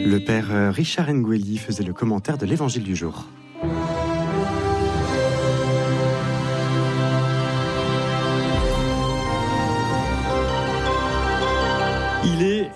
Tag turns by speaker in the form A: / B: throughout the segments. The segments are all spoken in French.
A: Le père Richard Ngueli faisait le commentaire de l'évangile du jour. Il est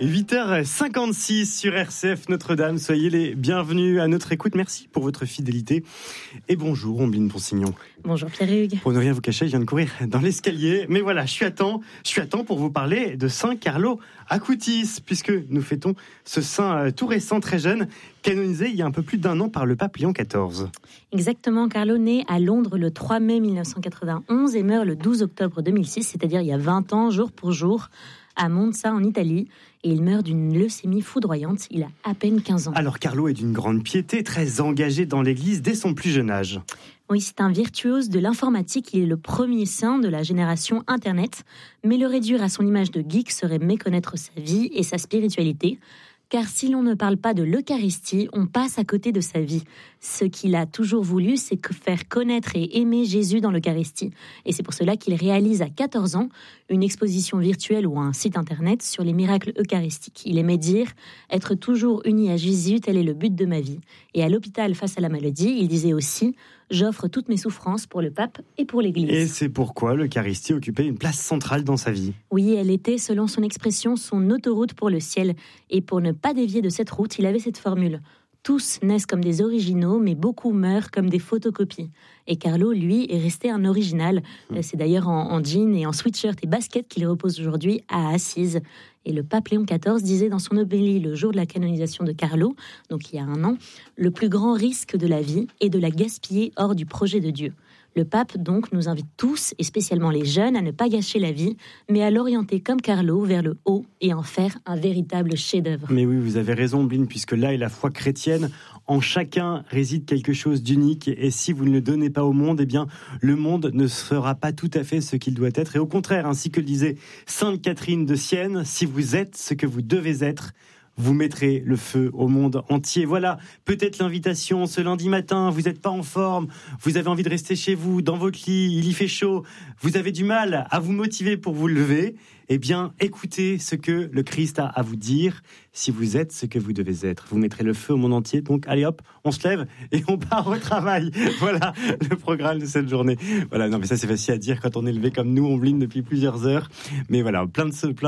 A: 8h56 sur RCF Notre-Dame. Soyez les bienvenus à notre écoute. Merci pour votre fidélité. Et bonjour, Ombline Ponsignon.
B: Bonjour Pierre-Hugues.
A: Pour ne rien vous cacher, je viens de courir dans l'escalier. Mais voilà, je suis à temps pour vous parler de Saint Carlo Acutis, puisque nous fêtons ce saint tout récent, très jeune, canonisé il y a un peu plus d'1 an par le pape Léon XIV.
B: Exactement, Carlo naît à Londres le 3 mai 1991 et meurt le 12 octobre 2006, c'est-à-dire il y a 20 ans, jour pour jour, à Monza en Italie, et il meurt d'une leucémie foudroyante. Il a à peine 15 ans.
A: Alors Carlo est d'une grande piété, très engagé dans l'Église dès son plus jeune âge.
B: Oui, c'est un virtuose de l'informatique. Il est le premier saint de la génération Internet. Mais le réduire à son image de geek serait méconnaître sa vie et sa spiritualité. Car si l'on ne parle pas de l'Eucharistie, on passe à côté de sa vie. Ce qu'il a toujours voulu, c'est faire connaître et aimer Jésus dans l'Eucharistie. Et c'est pour cela qu'il réalise à 14 ans une exposition virtuelle ou un site internet sur les miracles eucharistiques. Il aimait dire « Être toujours uni à Jésus, tel est le but de ma vie ». Et à l'hôpital face à la maladie, il disait aussi « J'offre toutes mes souffrances pour le pape et pour l'Église ». Et
A: c'est pourquoi l'Eucharistie occupait une place centrale dans sa vie.
B: Oui, elle était, selon son expression, son autoroute pour le ciel. Et pour ne pas dévier de cette route, il avait cette formule. Tous naissent comme des originaux, mais beaucoup meurent comme des photocopies. Et Carlo, lui, est resté un original. C'est d'ailleurs en jean et en sweatshirt et basket qu'il repose aujourd'hui à Assise. Et le pape Léon XIV disait dans son homélie le jour de la canonisation de Carlo, donc il y a 1 an, le plus grand risque de la vie est de la gaspiller hors du projet de Dieu. Le pape, donc, nous invite tous, et spécialement les jeunes, à ne pas gâcher la vie, mais à l'orienter comme Carlo vers le haut et en faire un véritable chef-d'œuvre.
A: Mais oui, vous avez raison, Bline, puisque là est la foi chrétienne. En chacun réside quelque chose d'unique, et si vous ne le donnez pas au monde, eh bien, le monde ne sera pas tout à fait ce qu'il doit être. Et au contraire, ainsi que le disait Sainte Catherine de Sienne, si vous êtes ce que vous devez être, vous mettrez le feu au monde entier. Voilà, peut-être l'invitation ce lundi matin, vous n'êtes pas en forme, vous avez envie de rester chez vous, dans votre lit, il y fait chaud, vous avez du mal à vous motiver pour vous lever. Eh bien, écoutez ce que le Christ a à vous dire. Si vous êtes ce que vous devez être, vous mettrez le feu au monde entier. Donc, allez hop, on se lève et on part au travail. Voilà le programme de cette journée. Voilà, non mais ça c'est facile à dire quand on est levé comme nous, on bline depuis plusieurs heures. Mais voilà, plein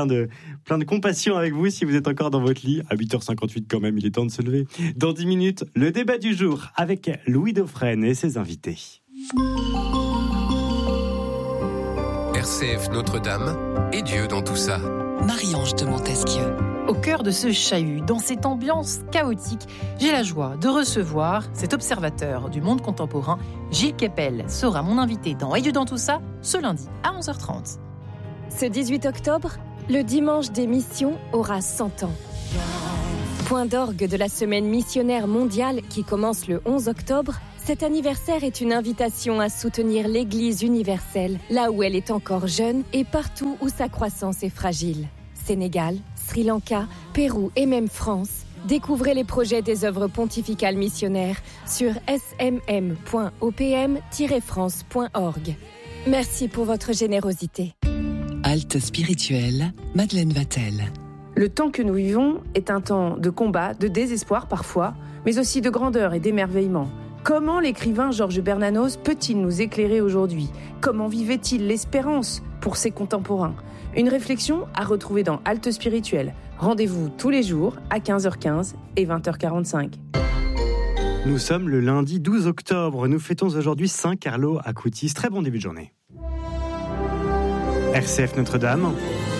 A: de compassion avec vous si vous êtes encore dans votre lit. À 8h58 quand même, il est temps de se lever. Dans 10 minutes, le débat du jour avec Louis Dauphren et ses invités.
C: RCF Notre-Dame et Dieu dans tout ça.
D: Marie-Ange de Montesquieu.
E: Au cœur de ce chahut, dans cette ambiance chaotique, j'ai la joie de recevoir cet observateur du monde contemporain. Gilles Kepel sera mon invité dans Et Dieu dans tout ça, ce lundi à 11h30.
F: Ce 18 octobre, le dimanche des missions aura 100 ans. Point d'orgue de la semaine missionnaire mondiale qui commence le 11 octobre, cet anniversaire est une invitation à soutenir l'Église universelle, là où elle est encore jeune et partout où sa croissance est fragile. Sénégal, Sri Lanka, Pérou et même France. Découvrez les projets des œuvres pontificales missionnaires sur smm.opm-france.org. Merci pour votre générosité.
D: Halte spirituelle, Madeleine Vatel.
G: Le temps que nous vivons est un temps de combat, de désespoir parfois, mais aussi de grandeur et d'émerveillement. Comment l'écrivain Georges Bernanos peut-il nous éclairer aujourd'hui ? Comment vivait-il l'espérance pour ses contemporains ? Une réflexion à retrouver dans Halte spirituelle. Rendez-vous tous les jours à 15h15 et 20h45.
A: Nous sommes le lundi 12 octobre. Nous fêtons aujourd'hui Saint Carlo Acutis. Très bon début de journée. RCF Notre-Dame.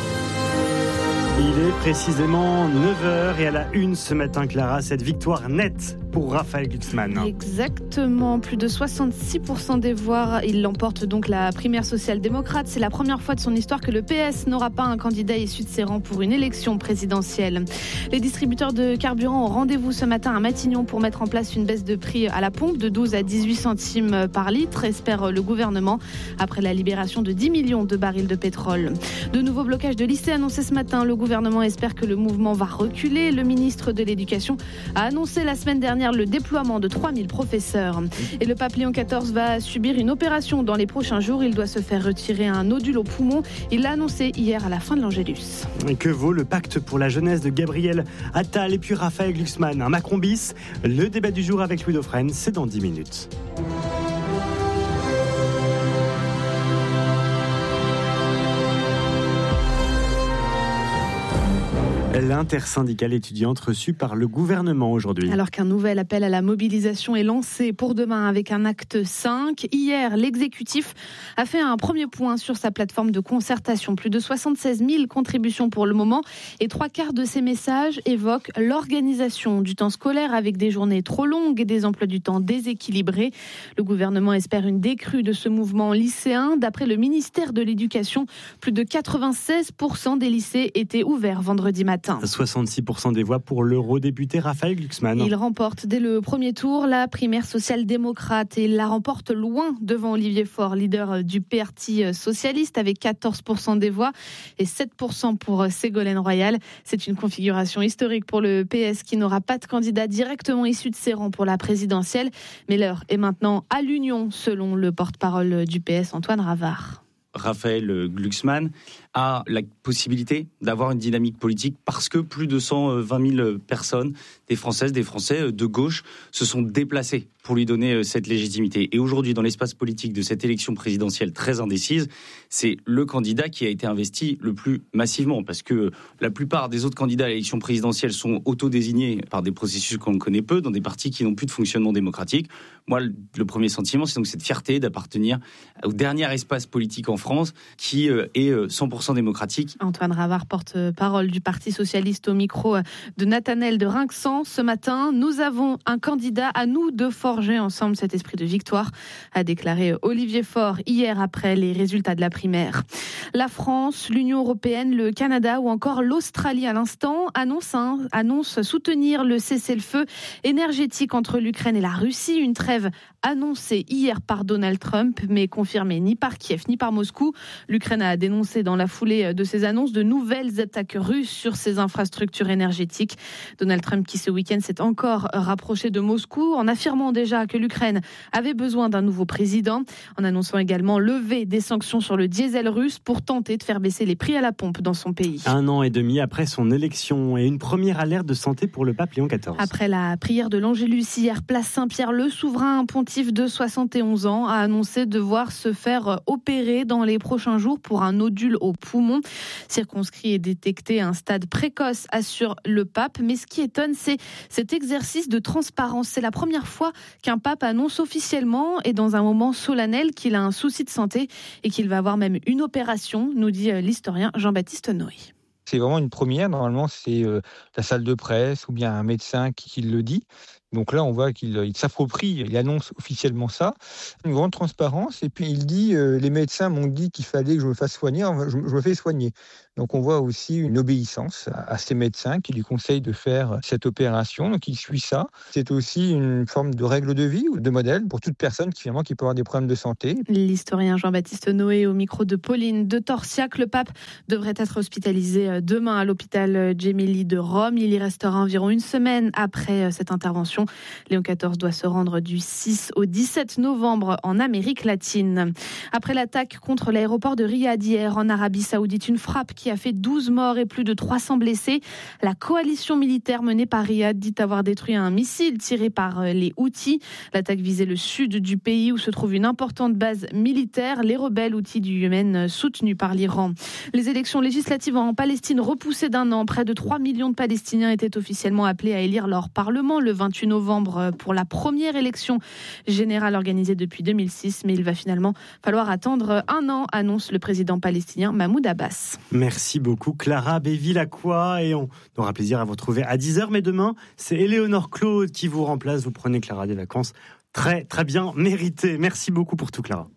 A: Il est précisément 9h et à la une ce matin, Clara, cette victoire nette pour Raphaël Glucksmann.
H: Exactement, plus de 66% des voix. Il l'emporte donc la primaire social-démocrate. C'est la première fois de son histoire que le PS n'aura pas un candidat issu de ses rangs pour une élection présidentielle. Les distributeurs de carburant ont rendez-vous ce matin à Matignon pour mettre en place une baisse de prix à la pompe de 12 à 18 centimes par litre, espère le gouvernement, après la libération de 10 millions de barils de pétrole. De nouveaux blocages de lycées annoncés ce matin. Le gouvernement espère que le mouvement va reculer. Le ministre de l'Éducation a annoncé la semaine dernière dernière le déploiement de 3000 professeurs. Et le pape Léon XIV va subir une opération dans les prochains jours. Il doit se faire retirer un nodule au poumon. Il l'a annoncé hier à la fin de l'Angélus.
A: Et que vaut le pacte pour la jeunesse de Gabriel Attal et puis Raphaël Glucksmann, un Macron bis? Le débat du jour avec Louis Dauphren, c'est dans 10 minutes. L'intersyndicale étudiante reçue par le gouvernement aujourd'hui.
H: Alors qu'un nouvel appel à la mobilisation est lancé pour demain avec un acte 5, hier, l'exécutif a fait un premier point sur sa plateforme de concertation. Plus de 76 000 contributions pour le moment et 3/4 de ces messages évoquent l'organisation du temps scolaire avec des journées trop longues et des emplois du temps déséquilibrés. Le gouvernement espère une décrue de ce mouvement lycéen. D'après le ministère de l'Éducation, plus de 96% des lycées étaient ouverts vendredi matin.
A: 66% des voix pour l'eurodéputé Raphaël Glucksmann.
H: Il remporte dès le premier tour la primaire social-démocrate et la remporte loin devant Olivier Faure, leader du Parti socialiste, avec 14% des voix et 7% pour Ségolène Royal. C'est une configuration historique pour le PS qui n'aura pas de candidat directement issu de ses rangs pour la présidentielle. Mais l'heure est maintenant à l'union, selon le porte-parole du PS, Antoine Ravard.
I: Raphaël Glucksmann a la possibilité d'avoir une dynamique politique parce que plus de 120 000 personnes, des Françaises, des Français de gauche, se sont déplacés pour lui donner cette légitimité. Et aujourd'hui, dans l'espace politique de cette élection présidentielle très indécise, c'est le candidat qui a été investi le plus massivement parce que la plupart des autres candidats à l'élection présidentielle sont autodésignés par des processus qu'on connaît peu, dans des partis qui n'ont plus de fonctionnement démocratique. Moi, le premier sentiment, c'est donc cette fierté d'appartenir au dernier espace politique en France qui est 100% démocratique.
H: Antoine Ravard, porte-parole du Parti socialiste, au micro de Nathanaël de Rinxan. Ce matin, nous avons un candidat, à nous de forger ensemble cet esprit de victoire, a déclaré Olivier Faure hier après les résultats de la primaire. La France, l'Union européenne, le Canada ou encore l'Australie à l'instant annoncent soutenir le cessez-le-feu énergétique entre l'Ukraine et la Russie. Une trêve annoncée hier par Donald Trump, mais confirmée ni par Kiev ni par Moscou. L'Ukraine a dénoncé dans la foulée de ces annonces de nouvelles attaques russes sur ses infrastructures énergétiques. Donald Trump qui ce week-end s'est encore rapproché de Moscou en affirmant déjà que l'Ukraine avait besoin d'un nouveau président, en annonçant également lever des sanctions sur le diesel russe pour tenter de faire baisser les prix à la pompe dans son pays.
A: 1 an et demi après son élection et une première alerte de santé pour le pape Léon XIV.
H: Après la prière de l'Angélus hier, place Saint-Pierre, le souverain pontife de 71 ans a annoncé devoir se faire opérer dans les prochains jours pour un nodule au poumon. Circonscrit et détecté à un stade précoce, assure le pape. Mais ce qui étonne, c'est cet exercice de transparence. C'est la première fois qu'un pape annonce officiellement et dans un moment solennel qu'il a un souci de santé et qu'il va avoir même une opération, nous dit l'historien Jean-Baptiste Noé.
J: C'est vraiment une première. Normalement, c'est la salle de presse ou bien un médecin qui le dit. Donc là, on voit qu'il s'approprie, il annonce officiellement ça. Une grande transparence. Et puis, il dit, les médecins m'ont dit qu'il fallait que je me fasse soigner, je me fais soigner. Donc, on voit aussi une obéissance à ces médecins qui lui conseillent de faire cette opération. Donc, il suit ça. C'est aussi une forme de règle de vie ou de modèle pour toute personne qui peut avoir des problèmes de santé.
H: L'historien Jean-Baptiste Noé au micro de Pauline de Torsiac. Le pape devrait être hospitalisé demain à l'hôpital Gemelli de Rome. Il y restera environ une semaine après cette intervention. Léon XIV doit se rendre du 6 au 17 novembre en Amérique latine. Après l'attaque contre l'aéroport de Riyad hier en Arabie Saoudite, une frappe qui a fait 12 morts et plus de 300 blessés. La coalition militaire menée par Riyad dit avoir détruit un missile tiré par les Houthis. L'attaque visait le sud du pays où se trouve une importante base militaire. Les rebelles Houthis du Yémen soutenus par l'Iran. Les élections législatives en Palestine repoussées d'1 an. Près de 3 millions de Palestiniens étaient officiellement appelés à élire leur parlement le 28 novembre pour la première élection générale organisée depuis 2006. Mais il va finalement falloir attendre 1 an, annonce le président palestinien Mahmoud Abbas.
A: Merci beaucoup Clara Béville-Lacroix et on aura plaisir à vous retrouver à 10h. Mais demain, c'est Éléonore Claude qui vous remplace. Vous prenez Clara des vacances très très bien méritées. Merci beaucoup pour tout Clara.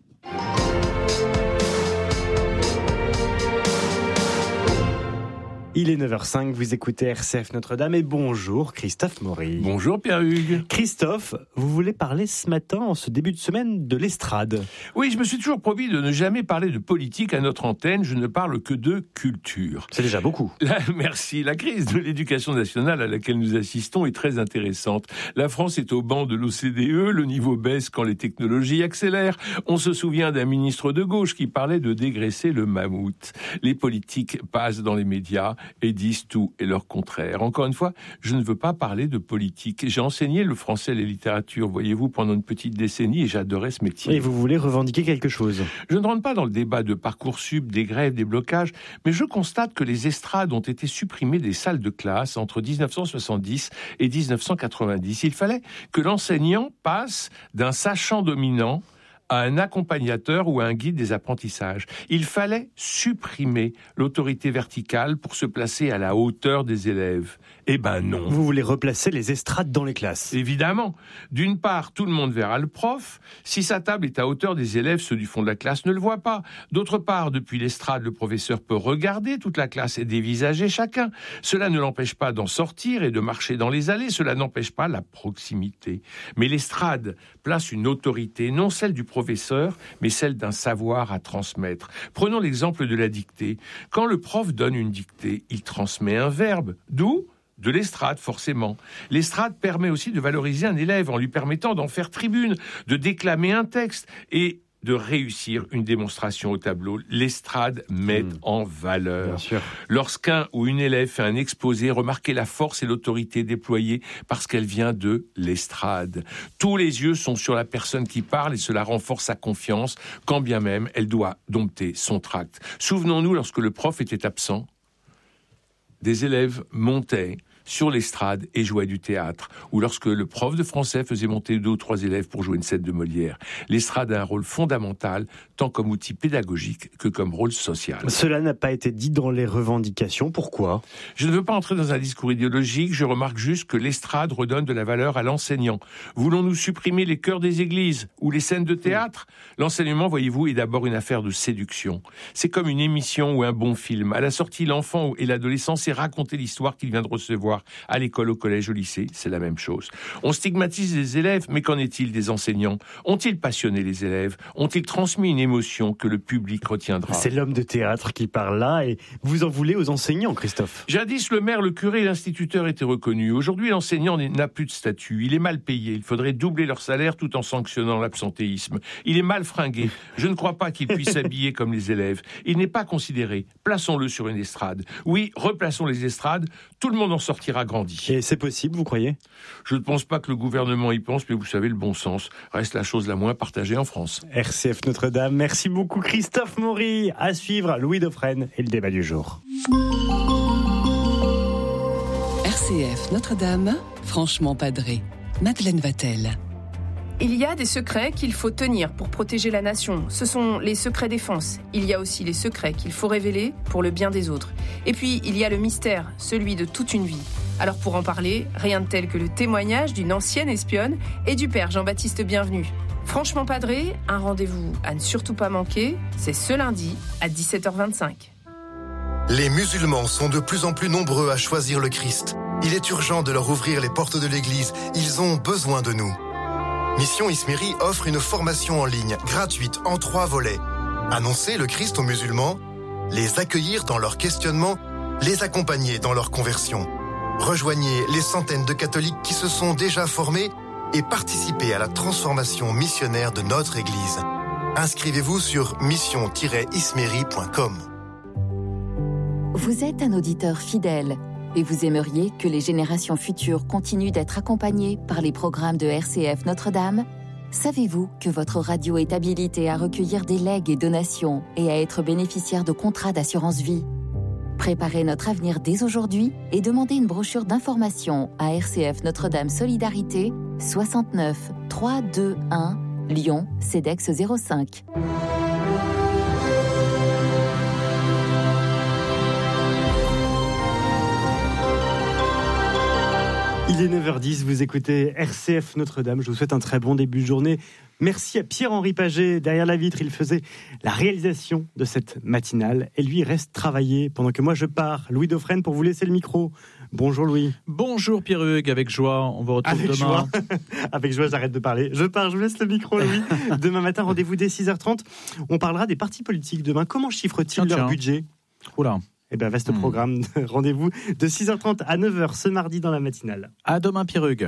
A: Il est 9h05, vous écoutez RCF Notre-Dame et bonjour Christophe Maury.
K: Bonjour Pierre-Hugues.
A: Christophe, vous voulez parler ce matin, en ce début de semaine, de l'estrade.
K: Oui, je me suis toujours promis de ne jamais parler de politique à notre antenne, je ne parle que de culture.
A: C'est déjà beaucoup.
K: Merci. La crise de l'éducation nationale à laquelle nous assistons est très intéressante. La France est au banc de l'OCDE, le niveau baisse quand les technologies accélèrent. On se souvient d'un ministre de gauche qui parlait de dégraisser le mammouth. Les politiques passent dans les médias et disent tout et leur contraire. Encore une fois, je ne veux pas parler de politique. J'ai enseigné le français et les littératures, voyez-vous, pendant une petite décennie et j'adorais ce métier.
A: Et vous voulez revendiquer quelque chose?
K: Je ne rentre pas dans le débat de Parcoursup, des grèves, des blocages, mais je constate que les estrades ont été supprimées des salles de classe entre 1970 et 1990. Il fallait que l'enseignant passe d'un sachant dominant à un accompagnateur ou à un guide des apprentissages. Il fallait supprimer l'autorité verticale pour se placer à la hauteur des élèves. Eh ben non.
A: Vous voulez replacer les estrades dans les classes?
K: Évidemment. D'une part, tout le monde verra le prof. Si sa table est à hauteur des élèves, ceux du fond de la classe ne le voient pas. D'autre part, depuis l'estrade, le professeur peut regarder toute la classe et dévisager chacun. Cela ne l'empêche pas d'en sortir et de marcher dans les allées. Cela n'empêche pas la proximité. Mais l'estrade place une autorité, non celle du professeur, mais celle d'un savoir à transmettre. Prenons l'exemple de la dictée. Quand le prof donne une dictée, il transmet un verbe. D'où de l'estrade, forcément. L'estrade permet aussi de valoriser un élève en lui permettant d'en faire tribune, de déclamer un texte et de réussir une démonstration au tableau. L'estrade met en valeur.
A: Bien sûr.
K: Lorsqu'un ou une élève fait un exposé, remarquez la force et l'autorité déployée parce qu'elle vient de l'estrade. Tous les yeux sont sur la personne qui parle et cela renforce sa confiance, quand bien même elle doit dompter son tract. Souvenons-nous, lorsque le prof était absent, des élèves montaient sur l'estrade et jouaient du théâtre, ou lorsque le prof de français faisait monter 2 ou 3 élèves pour jouer une scène de Molière. L'estrade a un rôle fondamental, tant comme outil pédagogique que comme rôle social.
A: Cela n'a pas été dit dans les revendications, pourquoi?
K: Je ne veux pas entrer dans un discours idéologique, je remarque juste que l'estrade redonne de la valeur à l'enseignant. Voulons-nous supprimer les chœurs des églises ou les scènes de théâtre? L'enseignement, voyez-vous, est d'abord une affaire de séduction. C'est comme une émission ou un bon film. À la sortie, l'enfant et l'adolescent sait raconter l'histoire qu'il vient de recevoir. À l'école, au collège, au lycée, c'est la même chose. On stigmatise les élèves, mais qu'en est-il des enseignants? Ont-ils passionné les élèves? Ont-ils transmis une émotion que le public retiendra?
A: C'est l'homme de théâtre qui parle là, et vous en voulez aux enseignants, Christophe?
K: Jadis, le maire, le curé et l'instituteur étaient reconnus. Aujourd'hui, l'enseignant n'a plus de statut. Il est mal payé. Il faudrait doubler leur salaire tout en sanctionnant l'absentéisme. Il est mal fringué. Je ne crois pas qu'il puisse s'habiller comme les élèves. Il n'est pas considéré. Plaçons-le sur une estrade. Oui, replaçons les estrades. Tout le monde en sortira grandi.
A: Et c'est possible, vous croyez?
K: Je ne pense pas que le gouvernement y pense, mais vous savez, le bon sens reste la chose la moins partagée en France.
A: RCF Notre-Dame, merci beaucoup Christophe Maury. À suivre, Louis Dauphren et le débat du jour.
D: RCF Notre-Dame, franchement padré. Madeleine Vatel.
G: Il y a des secrets qu'il faut tenir pour protéger la nation. Ce sont les secrets défense. Il y a aussi les secrets qu'il faut révéler pour le bien des autres. Et puis, il y a le mystère, celui de toute une vie. Alors pour en parler, rien de tel que le témoignage d'une ancienne espionne et du père Jean-Baptiste Bienvenu. Franchement padré, un rendez-vous à ne surtout pas manquer, c'est ce lundi à 17h25.
L: Les musulmans sont de plus en plus nombreux à choisir le Christ. Il est urgent de leur ouvrir les portes de l'église. Ils ont besoin de nous. Mission Ismeri offre une formation en ligne, gratuite, en 3 volets. Annoncer le Christ aux musulmans, les accueillir dans leur questionnement, les accompagner dans leur conversion. Rejoignez les centaines de catholiques qui se sont déjà formés et participez à la transformation missionnaire de notre Église. Inscrivez-vous sur mission-ismeri.com.
M: Vous êtes un auditeur fidèle et vous aimeriez que les générations futures continuent d'être accompagnées par les programmes de RCF Notre-Dame? Savez-vous que votre radio est habilitée à recueillir des legs et donations et à être bénéficiaire de contrats d'assurance vie? Préparez notre avenir dès aujourd'hui et demandez une brochure d'information à RCF Notre-Dame Solidarité, 69 321 Lyon, CEDEX 05.
A: Il est 9h10, vous écoutez RCF Notre-Dame. Je vous souhaite un très bon début de journée. Merci à Pierre-Henri Paget. Derrière la vitre, il faisait la réalisation de cette matinale. Et lui, il reste travailler pendant que moi, je pars. Louis Dauphren, pour vous laisser le micro. Bonjour Louis.
N: Bonjour Pierre-Hugues, avec joie. On vous retrouve
A: avec
N: demain.
A: Joie. Avec joie, j'arrête de parler. Je pars, je vous laisse le micro, Louis. Demain matin, rendez-vous dès 6h30. On parlera des partis politiques demain. Comment chiffrent-ils leur budget ?
N: Oula.
A: Eh bien, vaste programme. Rendez-vous de 6h30 à 9h ce mardi dans la matinale.
N: À demain, Pierre-Hugues.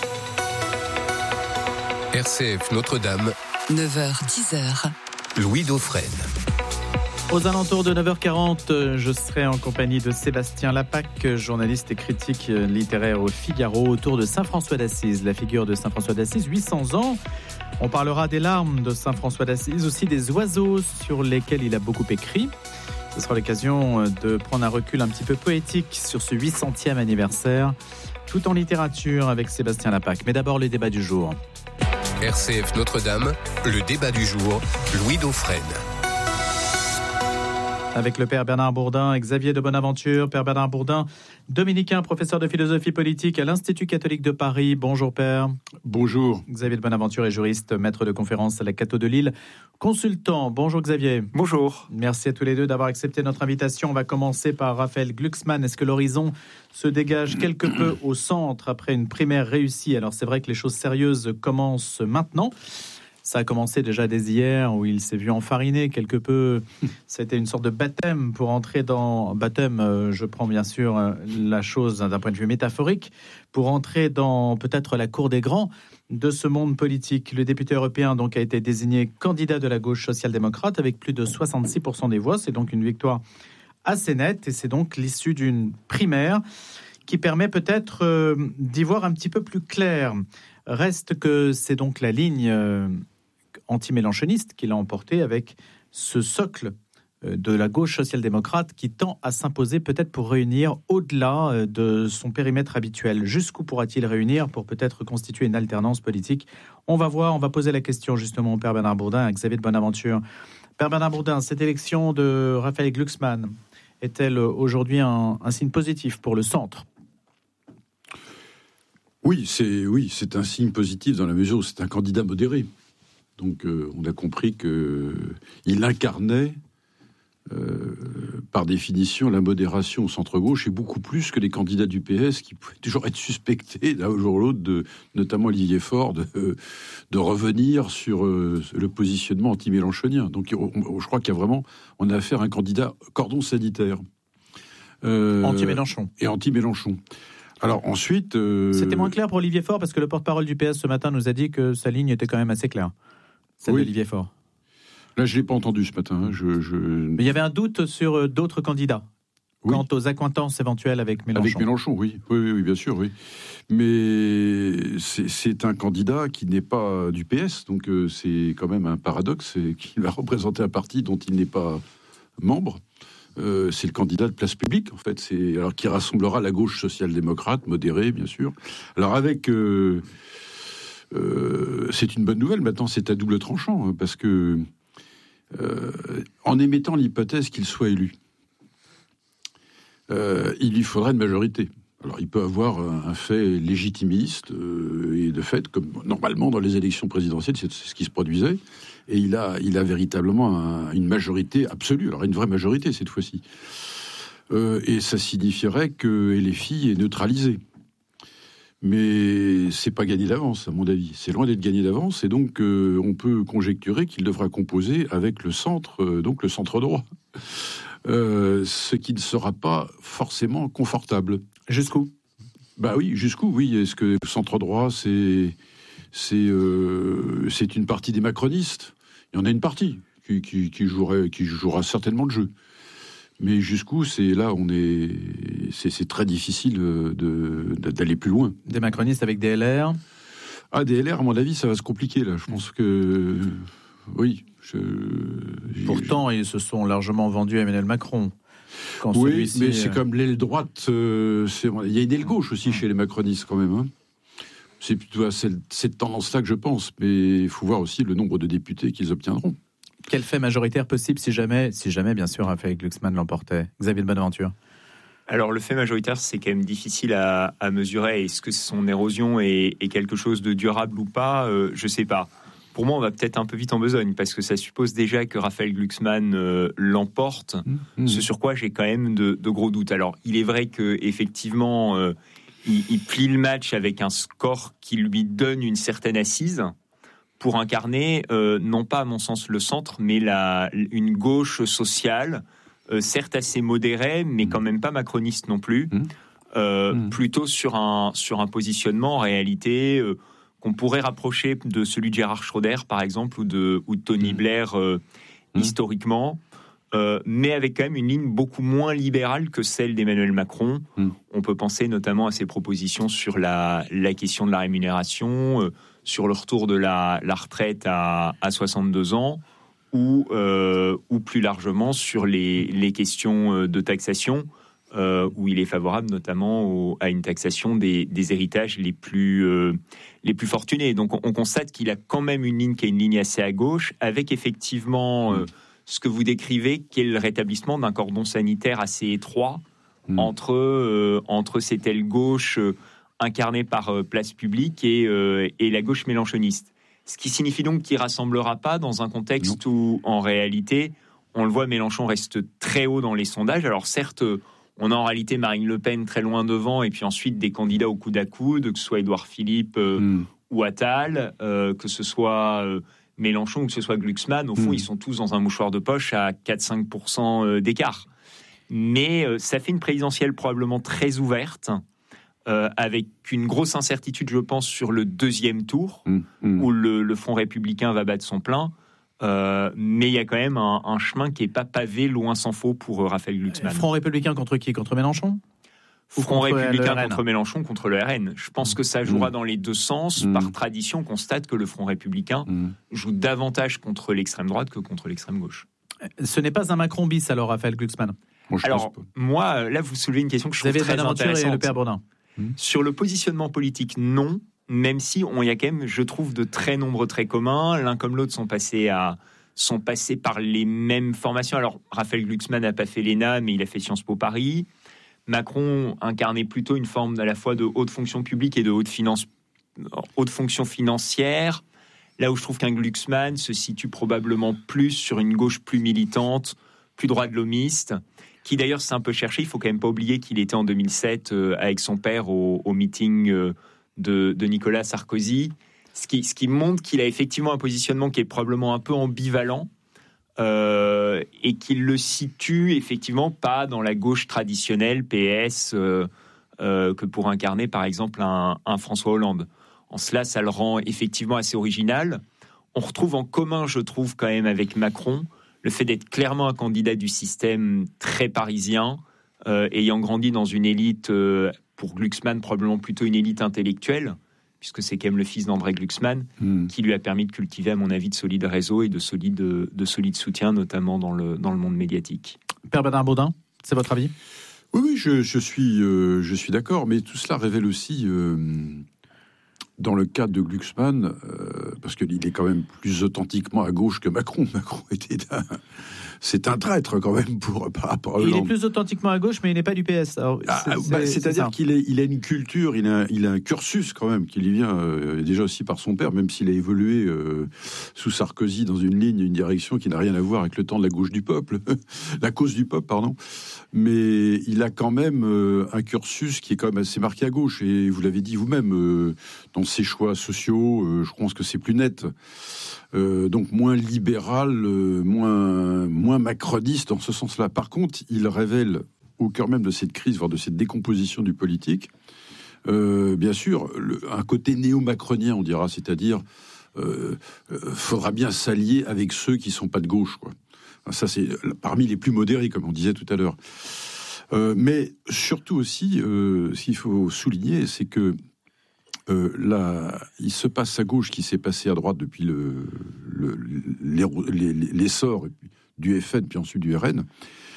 C: RCF Notre-Dame,
D: 9h-10h.
C: Louis Dauphren.
N: Aux alentours de 9h40, je serai en compagnie de Sébastien Lapac, journaliste et critique littéraire au Figaro, autour de Saint François d'Assise, la figure de Saint François d'Assise, 800 ans. On parlera des larmes de Saint François d'Assise, aussi des oiseaux sur lesquels il a beaucoup écrit. Ce sera l'occasion de prendre un recul un petit peu poétique sur ce 800e anniversaire, tout en littérature avec Sébastien Lapac. Mais d'abord, les débats du jour.
C: RCF Notre-Dame, le débat du jour, Louis Dauphren.
N: Avec le père Bernard Bourdin et Xavier de Bonaventure. Père Bernard Bourdin, dominicain, professeur de philosophie politique à l'Institut catholique de Paris. Bonjour père.
O: Bonjour.
N: Xavier de Bonaventure est juriste, maître de conférence à la Catho de Lille, consultant. Bonjour Xavier.
P: Bonjour.
N: Merci à tous les deux d'avoir accepté notre invitation. On va commencer par Raphaël Glucksmann. Est-ce que l'horizon se dégage quelque peu au centre après une primaire réussie ? Alors c'est vrai que les choses sérieuses commencent maintenant. Ça a commencé déjà dès hier, où il s'est vu enfariner quelque peu. C'était une sorte de baptême pour entrer dans... Baptême, je prends bien sûr la chose d'un point de vue métaphorique, pour entrer dans peut-être la cour des grands de ce monde politique. Le député européen donc a été désigné candidat de la gauche social-démocrate avec plus de 66% des voix. C'est donc une victoire assez nette et c'est donc l'issue d'une primaire qui permet peut-être d'y voir un petit peu plus clair. Reste que c'est donc la ligne anti-mélenchoniste qu'il a emporté avec ce socle de la gauche social-démocrate qui tend à s'imposer peut-être pour réunir au-delà de son périmètre habituel. Jusqu'où pourra-t-il réunir pour peut-être constituer une alternance politique ? On va voir, on va poser la question justement au père Bernard Bourdin et à Xavier de Bonaventure. Père Bernard Bourdin, cette élection de Raphaël Glucksmann est-elle aujourd'hui un signe positif pour le centre ?
O: Oui, c'est un signe positif dans la mesure où c'est un candidat modéré. Donc on a compris qu'il incarnait, par définition, la modération au centre-gauche et beaucoup plus que les candidats du PS qui pouvaient toujours être suspectés d'un jour ou l'autre, notamment Olivier Faure, de revenir sur le positionnement anti-mélenchonien. Donc je crois qu'il y a vraiment, on a affaire à un candidat cordon sanitaire.
N: Anti-Mélenchon.
O: Et anti-Mélenchon. Alors ensuite...
N: C'était moins clair pour Olivier Faure parce que le porte-parole du PS ce matin nous a dit que sa ligne était quand même assez claire. Celle d'Olivier Faure.
O: Là, je ne l'ai pas entendu ce matin.
N: Mais il y avait un doute sur d'autres candidats. Quant aux accointances éventuelles avec Mélenchon.
O: Avec Mélenchon, oui, bien sûr, oui. Mais c'est un candidat qui n'est pas du PS, donc c'est quand même un paradoxe, qu'il va représenter un parti dont il n'est pas membre. C'est le candidat de Place Publique, en fait. Alors qui rassemblera la gauche social-démocrate, modérée, bien sûr. Alors avec... c'est une bonne nouvelle, maintenant c'est à double tranchant, parce que en émettant l'hypothèse qu'il soit élu, il lui faudrait une majorité. Alors il peut avoir un fait légitimiste, et de fait, comme normalement dans les élections présidentielles, c'est ce qui se produisait, et il a véritablement une majorité absolue, alors une vraie majorité cette fois-ci. Et ça signifierait que LFI est neutralisé. Mais c'est pas gagné d'avance, à mon avis. C'est loin d'être gagné d'avance, et donc on peut conjecturer qu'il devra composer avec le centre, donc le centre droit. Ce qui ne sera pas forcément confortable.
N: Jusqu'où ?
O: Bah oui, jusqu'où, oui. Est-ce que le centre droit, c'est une partie des macronistes ? Il y en a une partie qui jouera certainement le jeu. Mais jusqu'où, c'est très difficile d'aller plus loin.
N: Des macronistes avec des LR ?
O: Ah, des LR, à mon avis, ça va se compliquer, là. Je pense que... Oui.
N: Pourtant, ils se sont largement vendus à Emmanuel Macron.
O: Oui, mais c'est comme l'aile droite. Il y a une aile gauche aussi chez les macronistes, quand même. Hein. C'est plutôt cette tendance-là que je pense. Mais il faut voir aussi le nombre de députés qu'ils obtiendront.
N: Quel fait majoritaire possible si jamais bien sûr, Raphaël Glucksmann l'emportait ? Xavier de Bonaventure.
P: Alors, le fait majoritaire, c'est quand même difficile à mesurer. Est-ce que son érosion est quelque chose de durable ou pas ? Je ne sais pas. pour moi, on va peut-être un peu vite en besogne, parce que ça suppose déjà que Raphaël Glucksmann l'emporte, ce sur quoi j'ai quand même de gros doutes. Alors, il est vrai qu'effectivement, il plie le match avec un score qui lui donne une certaine assise pour incarner, non pas à mon sens le centre, mais une gauche sociale, certes assez modérée, mais quand même pas macroniste non plus, plutôt sur un positionnement en réalité qu'on pourrait rapprocher de celui de Gerhard Schröder, par exemple, ou de Tony Blair historiquement, mais avec quand même une ligne beaucoup moins libérale que celle d'Emmanuel Macron. On peut penser notamment à ses propositions sur la question de la rémunération, sur le retour de la retraite à 62 ans, ou plus largement sur les questions de taxation, où il est favorable notamment à une taxation des héritages les plus fortunés. Donc on constate qu'il a quand même une ligne qui est une ligne assez à gauche, avec effectivement ce que vous décrivez, qui est le rétablissement d'un cordon sanitaire assez étroit entre cette aile gauche incarnée par Place Publique et la gauche mélenchoniste. Ce qui signifie donc qu'il ne rassemblera pas dans un contexte où, en réalité, on le voit, Mélenchon reste très haut dans les sondages. Alors certes, on a en réalité Marine Le Pen très loin devant, et puis ensuite des candidats au coude à coude, que ce soit Édouard Philippe ou Attal, que ce soit Mélenchon ou que ce soit Glucksmann. Au fond, ils sont tous dans un mouchoir de poche à 4-5% d'écart. Mais ça fait une présidentielle probablement très ouverte, avec une grosse incertitude, je pense, sur le deuxième tour, où le Front républicain va battre son plein. Mais il y a quand même un chemin qui n'est pas pavé, loin s'en faut, pour Raphaël Glucksmann.
N: Front républicain contre qui ? Contre Mélenchon ?
P: Front républicain contre Mélenchon, contre le RN. Je pense que ça jouera dans les deux sens. Par tradition, on constate que le Front républicain joue davantage contre l'extrême droite que contre l'extrême gauche.
N: Ce n'est pas un Macron bis, alors, Raphaël Glucksmann ?
P: Moi, là, vous soulevez une question que je trouve très intéressante.
N: Et le père Bourdin.
P: Sur le positionnement politique, non. Même si il y a quand même, je trouve, de très nombreux traits communs. L'un comme l'autre sont passés par les mêmes formations. Alors, Raphaël Glucksmann n'a pas fait l'ENA, mais il a fait Sciences Po Paris. Macron incarnait plutôt une forme à la fois de haute fonction publique et de haute fonction financière. Là où je trouve qu'un Glucksmann se situe probablement plus sur une gauche plus militante, plus droit-de-l'homiste, qui d'ailleurs s'est un peu cherché. Il ne faut quand même pas oublier qu'il était en 2007 avec son père au meeting de Nicolas Sarkozy, ce qui montre qu'il a effectivement un positionnement qui est probablement un peu ambivalent, et qu'il le situe effectivement pas dans la gauche traditionnelle PS que pour incarner par exemple un François Hollande. En cela, ça le rend effectivement assez original. On retrouve en commun, je trouve, quand même avec Macron, le fait d'être clairement un candidat du système très parisien, ayant grandi dans une élite, pour Glucksmann, probablement plutôt une élite intellectuelle, puisque c'est quand même le fils d'André Glucksmann, qui lui a permis de cultiver, à mon avis, de solides réseaux et de solides soutiens, notamment dans le monde médiatique.
N: Père Bernard Baudin, c'est votre avis ?
O: Oui, je suis d'accord, mais tout cela révèle aussi, dans le cas de Glucksmann, parce qu'il est quand même plus authentiquement à gauche que Macron. Macron c'est un traître quand même par rapport à Hollande.
N: Il est plus authentiquement à gauche, mais il n'est pas du PS. Alors,
O: c'est-à-dire qu'il a une culture, il a un cursus quand même qui lui vient déjà aussi par son père, même s'il a évolué sous Sarkozy dans une direction qui n'a rien à voir avec le temps de la gauche du peuple, la cause du peuple, pardon. Mais il a quand même un cursus qui est quand même assez marqué à gauche. Et vous l'avez dit vous-même, dans ses choix sociaux, je pense que c'est plus net. Donc moins libéral, moins macroniste dans ce sens-là. Par contre, il révèle au cœur même de cette crise, voire de cette décomposition du politique, bien sûr, un côté néo-macronien, on dira, c'est-à-dire faudra bien s'allier avec ceux qui sont pas de gauche, quoi. Ça, c'est parmi les plus modérés, comme on disait tout à l'heure. Mais surtout aussi, ce qu'il faut souligner, c'est que là, il se passe à gauche qui s'est passé à droite depuis l'essor du FN, puis ensuite du RN.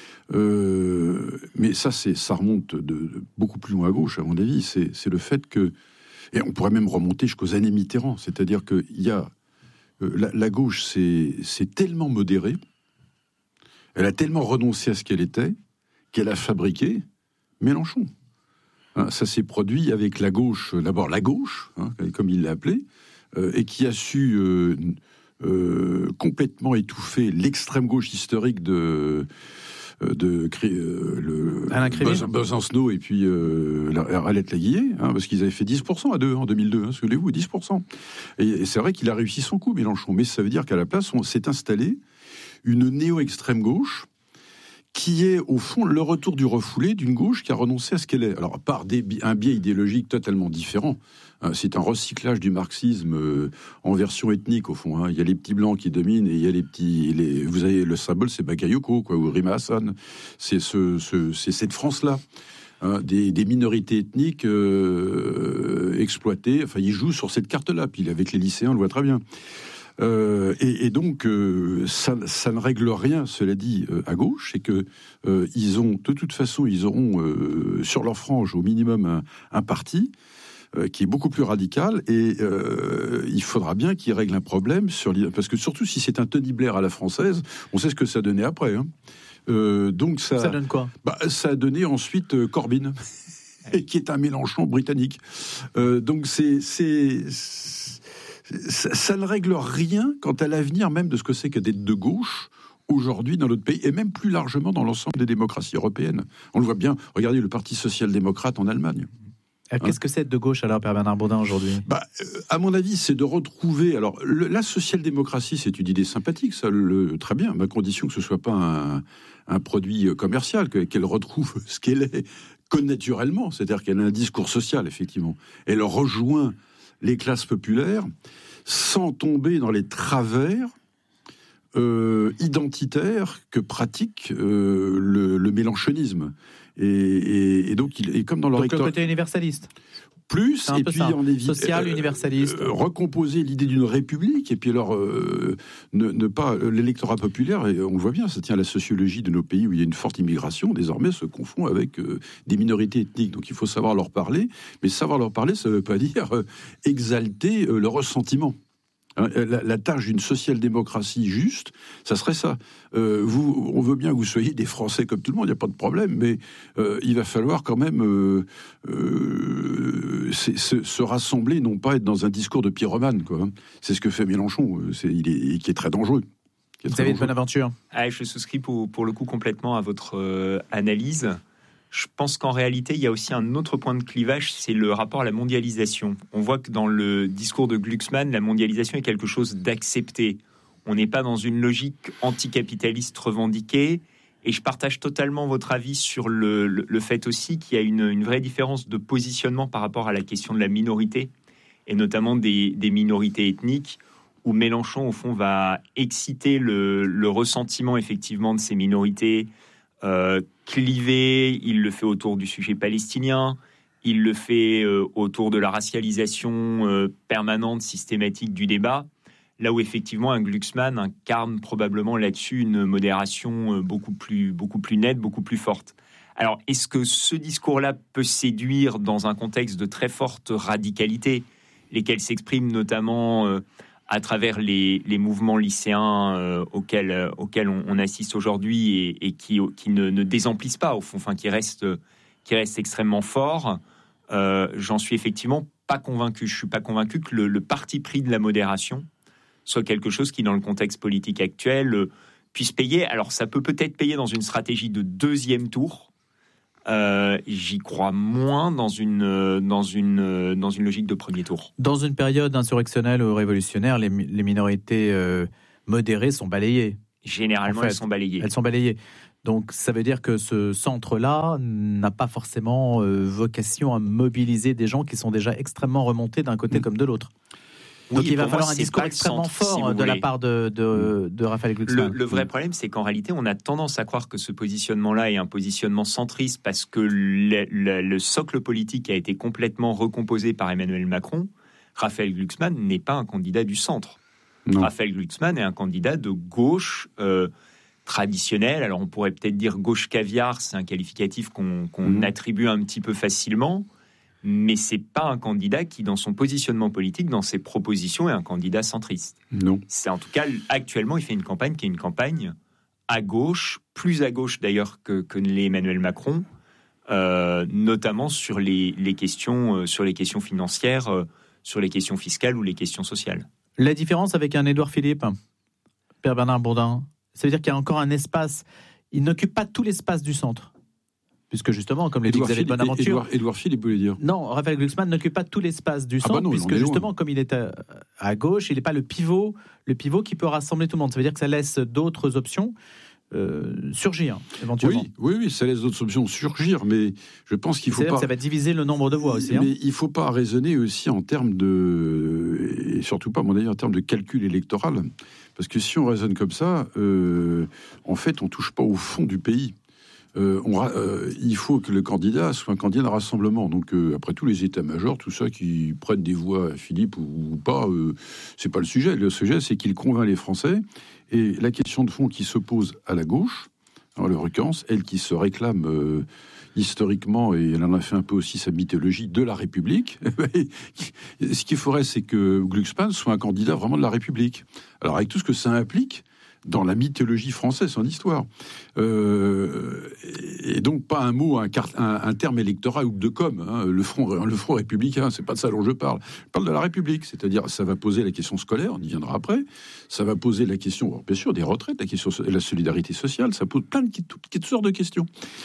O: Mais ça remonte de beaucoup plus loin à gauche, à mon avis. C'est le fait que, et on pourrait même remonter jusqu'aux années Mitterrand, c'est-à-dire qu'il y a la gauche, c'est tellement modéré, elle a tellement renoncé à ce qu'elle était, qu'elle a fabriqué Mélenchon. Ça s'est produit avec la gauche, d'abord la gauche, comme il l'a appelé, et qui a su complètement étouffer l'extrême gauche historique de Besancenot et puis Arlette Laguillet, parce qu'ils avaient fait 10% à deux en 2002, souvenez-vous, 10%. Et c'est vrai qu'il a réussi son coup, Mélenchon, mais ça veut dire qu'à la place, on s'est installé une néo-extrême gauche qui est au fond le retour du refoulé d'une gauche qui a renoncé à ce qu'elle est. Alors par un biais idéologique totalement différent, c'est un recyclage du marxisme en version ethnique au fond. Il y a les petits blancs qui dominent et il y a les petits. Vous avez le symbole, c'est Bakayoko ou Rima Hassan. C'est cette France-là. Des minorités ethniques exploitées. Enfin, il joue sur cette carte-là. Puis avec les lycéens, on le voit très bien. Et donc, ça ne règle rien, cela dit, à gauche, c'est que ils ont, de toute façon, ils auront sur leur frange au minimum un parti qui est beaucoup plus radical, et il faudra bien qu'ils règlent un problème parce que surtout si c'est un Tony Blair à la française, on sait ce que ça donnait après. Donc ça
N: donne quoi ?
O: Ça a donné ensuite Corbyn, qui est un Mélenchon britannique. Donc ça ne règle rien quant à l'avenir même de ce que c'est que d'être de gauche aujourd'hui dans notre pays, et même plus largement dans l'ensemble des démocraties européennes. On le voit bien, regardez le Parti social-démocrate en Allemagne.
N: Qu'est-ce que c'est de gauche alors, Père Bernard Bourdin, aujourd'hui ?
O: À mon avis, c'est de retrouver... Alors, la social-démocratie, c'est une idée sympathique, ça, très bien, à condition que ce ne soit pas un produit commercial, qu'elle retrouve ce qu'elle est connaturellement, c'est-à-dire qu'elle a un discours social, effectivement. Elle rejoint les classes populaires sans tomber dans les travers identitaires que pratique le mélenchonisme. Et donc, il est comme dans le
N: rectorat. Donc le côté universaliste.
O: Plus, et puis on évite
N: social, universaliste.
O: Recomposer l'idée d'une république, et puis alors ne pas l'électorat populaire, et on le voit bien, ça tient à la sociologie de nos pays où il y a une forte immigration, désormais se confond avec des minorités ethniques, donc il faut savoir leur parler, mais savoir leur parler, ça ne veut pas dire exalter le ressentiment. La tâche d'une social-démocratie juste, ça serait ça. On veut bien que vous soyez des Français comme tout le monde, il n'y a pas de problème, mais il va falloir quand même se rassembler, non pas être dans un discours de pyromane, quoi. C'est ce que fait Mélenchon, qui est très dangereux.
N: Vous avez une bonne aventure.
P: Je souscris pour le coup complètement à votre analyse. Je pense qu'en réalité, il y a aussi un autre point de clivage, c'est le rapport à la mondialisation. On voit que dans le discours de Glucksmann, la mondialisation est quelque chose d'accepté. On n'est pas dans une logique anticapitaliste revendiquée. Et je partage totalement votre avis sur le fait aussi qu'il y a une vraie différence de positionnement par rapport à la question de la minorité, et notamment des minorités ethniques, où Mélenchon, au fond, va exciter le ressentiment, effectivement, de ces minorités, clivé. Il le fait autour du sujet palestinien, il le fait autour de la racialisation permanente, systématique du débat, là où effectivement un Glucksmann incarne probablement là-dessus une modération beaucoup plus nette, beaucoup plus forte. Alors, est-ce que ce discours-là peut séduire dans un contexte de très forte radicalité, lesquels s'expriment notamment à travers les mouvements lycéens auxquels on assiste aujourd'hui et qui ne désemplissent pas, au fond, enfin, qui restent extrêmement forts. J'en suis effectivement pas convaincu. Je suis pas convaincu que le parti pris de la modération soit quelque chose qui, dans le contexte politique actuel, puisse payer. Alors, ça peut peut-être payer dans une stratégie de deuxième tour. J'y crois moins dans une logique de premier tour.
N: Dans une période insurrectionnelle ou révolutionnaire, les minorités modérées sont balayées.
P: Généralement, elles sont balayées.
N: Elles sont balayées. Donc, ça veut dire que ce centre-là n'a pas forcément vocation à mobiliser des gens qui sont déjà extrêmement remontés d'un côté comme de l'autre. Donc il va falloir un discours extrêmement fort de la part de Raphaël Glucksmann.
P: Le vrai problème, c'est qu'en réalité, on a tendance à croire que ce positionnement-là est un positionnement centriste parce que le socle politique a été complètement recomposé par Emmanuel Macron. Raphaël Glucksmann n'est pas un candidat du centre. Non. Raphaël Glucksmann est un candidat de gauche traditionnel. Alors on pourrait peut-être dire gauche caviar, c'est un qualificatif qu'on attribue un petit peu facilement. Mais c'est pas un candidat qui, dans son positionnement politique, dans ses propositions, est un candidat centriste.
O: Non.
P: C'est en tout cas, actuellement, il fait une campagne qui est une campagne à gauche, plus à gauche d'ailleurs que ne l'est Emmanuel Macron, notamment sur les questions financières, sur les questions fiscales ou les questions sociales.
N: La différence avec un Édouard Philippe, Pierre Bernard Bourdin, ça veut dire qu'il y a encore un espace, il n'occupe pas tout l'espace du centre. Puisque justement, comme l'a dit Xavier de Bonaventure...
O: Édouard Philippe voulait dire.
N: Non, Raphaël Glucksmann n'occupe pas tout l'espace du centre, puisque justement, comme il est à gauche, il n'est pas le pivot qui peut rassembler tout le monde. Ça veut dire que ça laisse d'autres options surgir, éventuellement.
O: Oui, ça laisse d'autres options surgir, mais je pense qu'il faut pas...
N: Ça va diviser le nombre de voix aussi.
O: Mais il ne faut pas raisonner aussi en termes de... Et surtout pas, à mon avis, en termes de calcul électoral. Parce que si on raisonne comme ça, en fait, on ne touche pas au fond du pays. Il faut que le candidat soit un candidat de rassemblement. Donc, après tous les états-majors, tout ça qui prennent des voix à Philippe ou pas, c'est pas le sujet. Le sujet, c'est qu'il convainc les Français. Et la question de fond qui se pose à la gauche, en l'occurrence, elle qui se réclame historiquement, et elle en a fait un peu aussi sa mythologie, de la République. Ce qu'il faudrait, c'est que Glucksmann soit un candidat vraiment de la République. Alors, avec tout ce que ça implique dans la mythologie française, son histoire. Et donc, pas un mot, un terme électoral ou de com. Hein, le front républicain, c'est pas de ça dont je parle. Je parle de la République, c'est-à-dire, ça va poser la question scolaire, on y viendra après. Ça va poser la question, bien sûr, des retraites, la question de la solidarité sociale. Ça pose plein de toutes sortes de questions.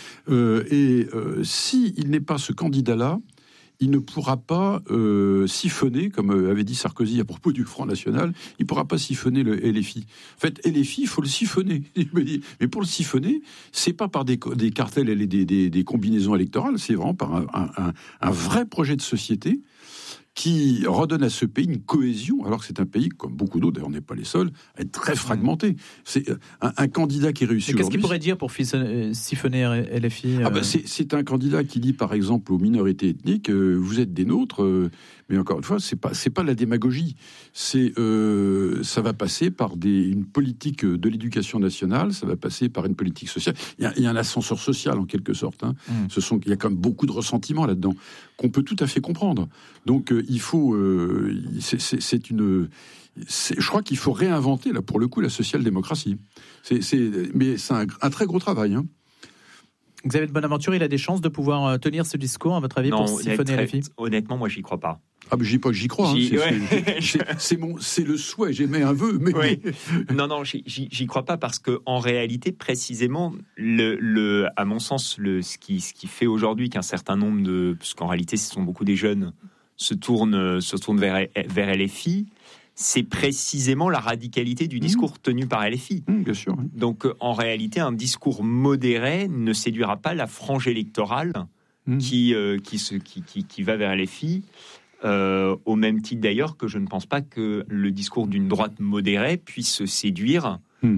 O: S'il n'est pas ce candidat-là, il ne pourra pas siphonner, comme avait dit Sarkozy à propos du Front National, il ne pourra pas siphonner le LFI. En fait, LFI, il faut le siphonner. Mais pour le siphonner, c'est pas par des cartels et des combinaisons électorales, c'est vraiment par un vrai projet de société qui redonne à ce pays une cohésion, alors que c'est un pays, comme beaucoup d'autres, d'ailleurs on n'est pas les seuls, à être très fragmenté. C'est un candidat qui réussit aujourd'hui...
N: Qu'est-ce qu'il pourrait dire pour siphonner LFI
O: C'est un candidat qui dit, par exemple, aux minorités ethniques, vous êtes des nôtres, mais encore une fois, c'est pas la démagogie. Ça va passer par une politique de l'éducation nationale, ça va passer par une politique sociale. Il y a un ascenseur social, en quelque sorte. Hein. Il y a quand même beaucoup de ressentiment là-dedans, qu'on peut tout à fait comprendre. Donc, il faut... je crois qu'il faut réinventer, là, pour le coup, la social-démocratie. Mais c'est un très gros travail, hein.
N: Xavier de Bonaventure, il a des chances de pouvoir tenir ce discours, à votre avis, pour siphonner LFI ?
P: Honnêtement, moi, j'y crois pas.
O: Ah, mais je dis pas que j'y crois. C'est le souhait. J'émets un vœu, mais
P: oui. Non, j'y crois pas parce que en réalité, précisément, à mon sens, ce qui fait aujourd'hui qu'un certain nombre parce qu'en réalité, ce sont beaucoup des jeunes se tournent vers LFI. C'est précisément la radicalité du discours tenu par LFI.
O: Bien sûr. Oui.
P: Donc, en réalité, un discours modéré ne séduira pas la frange électorale qui va vers LFI. Au même titre d'ailleurs que je ne pense pas que le discours d'une droite modérée puisse séduire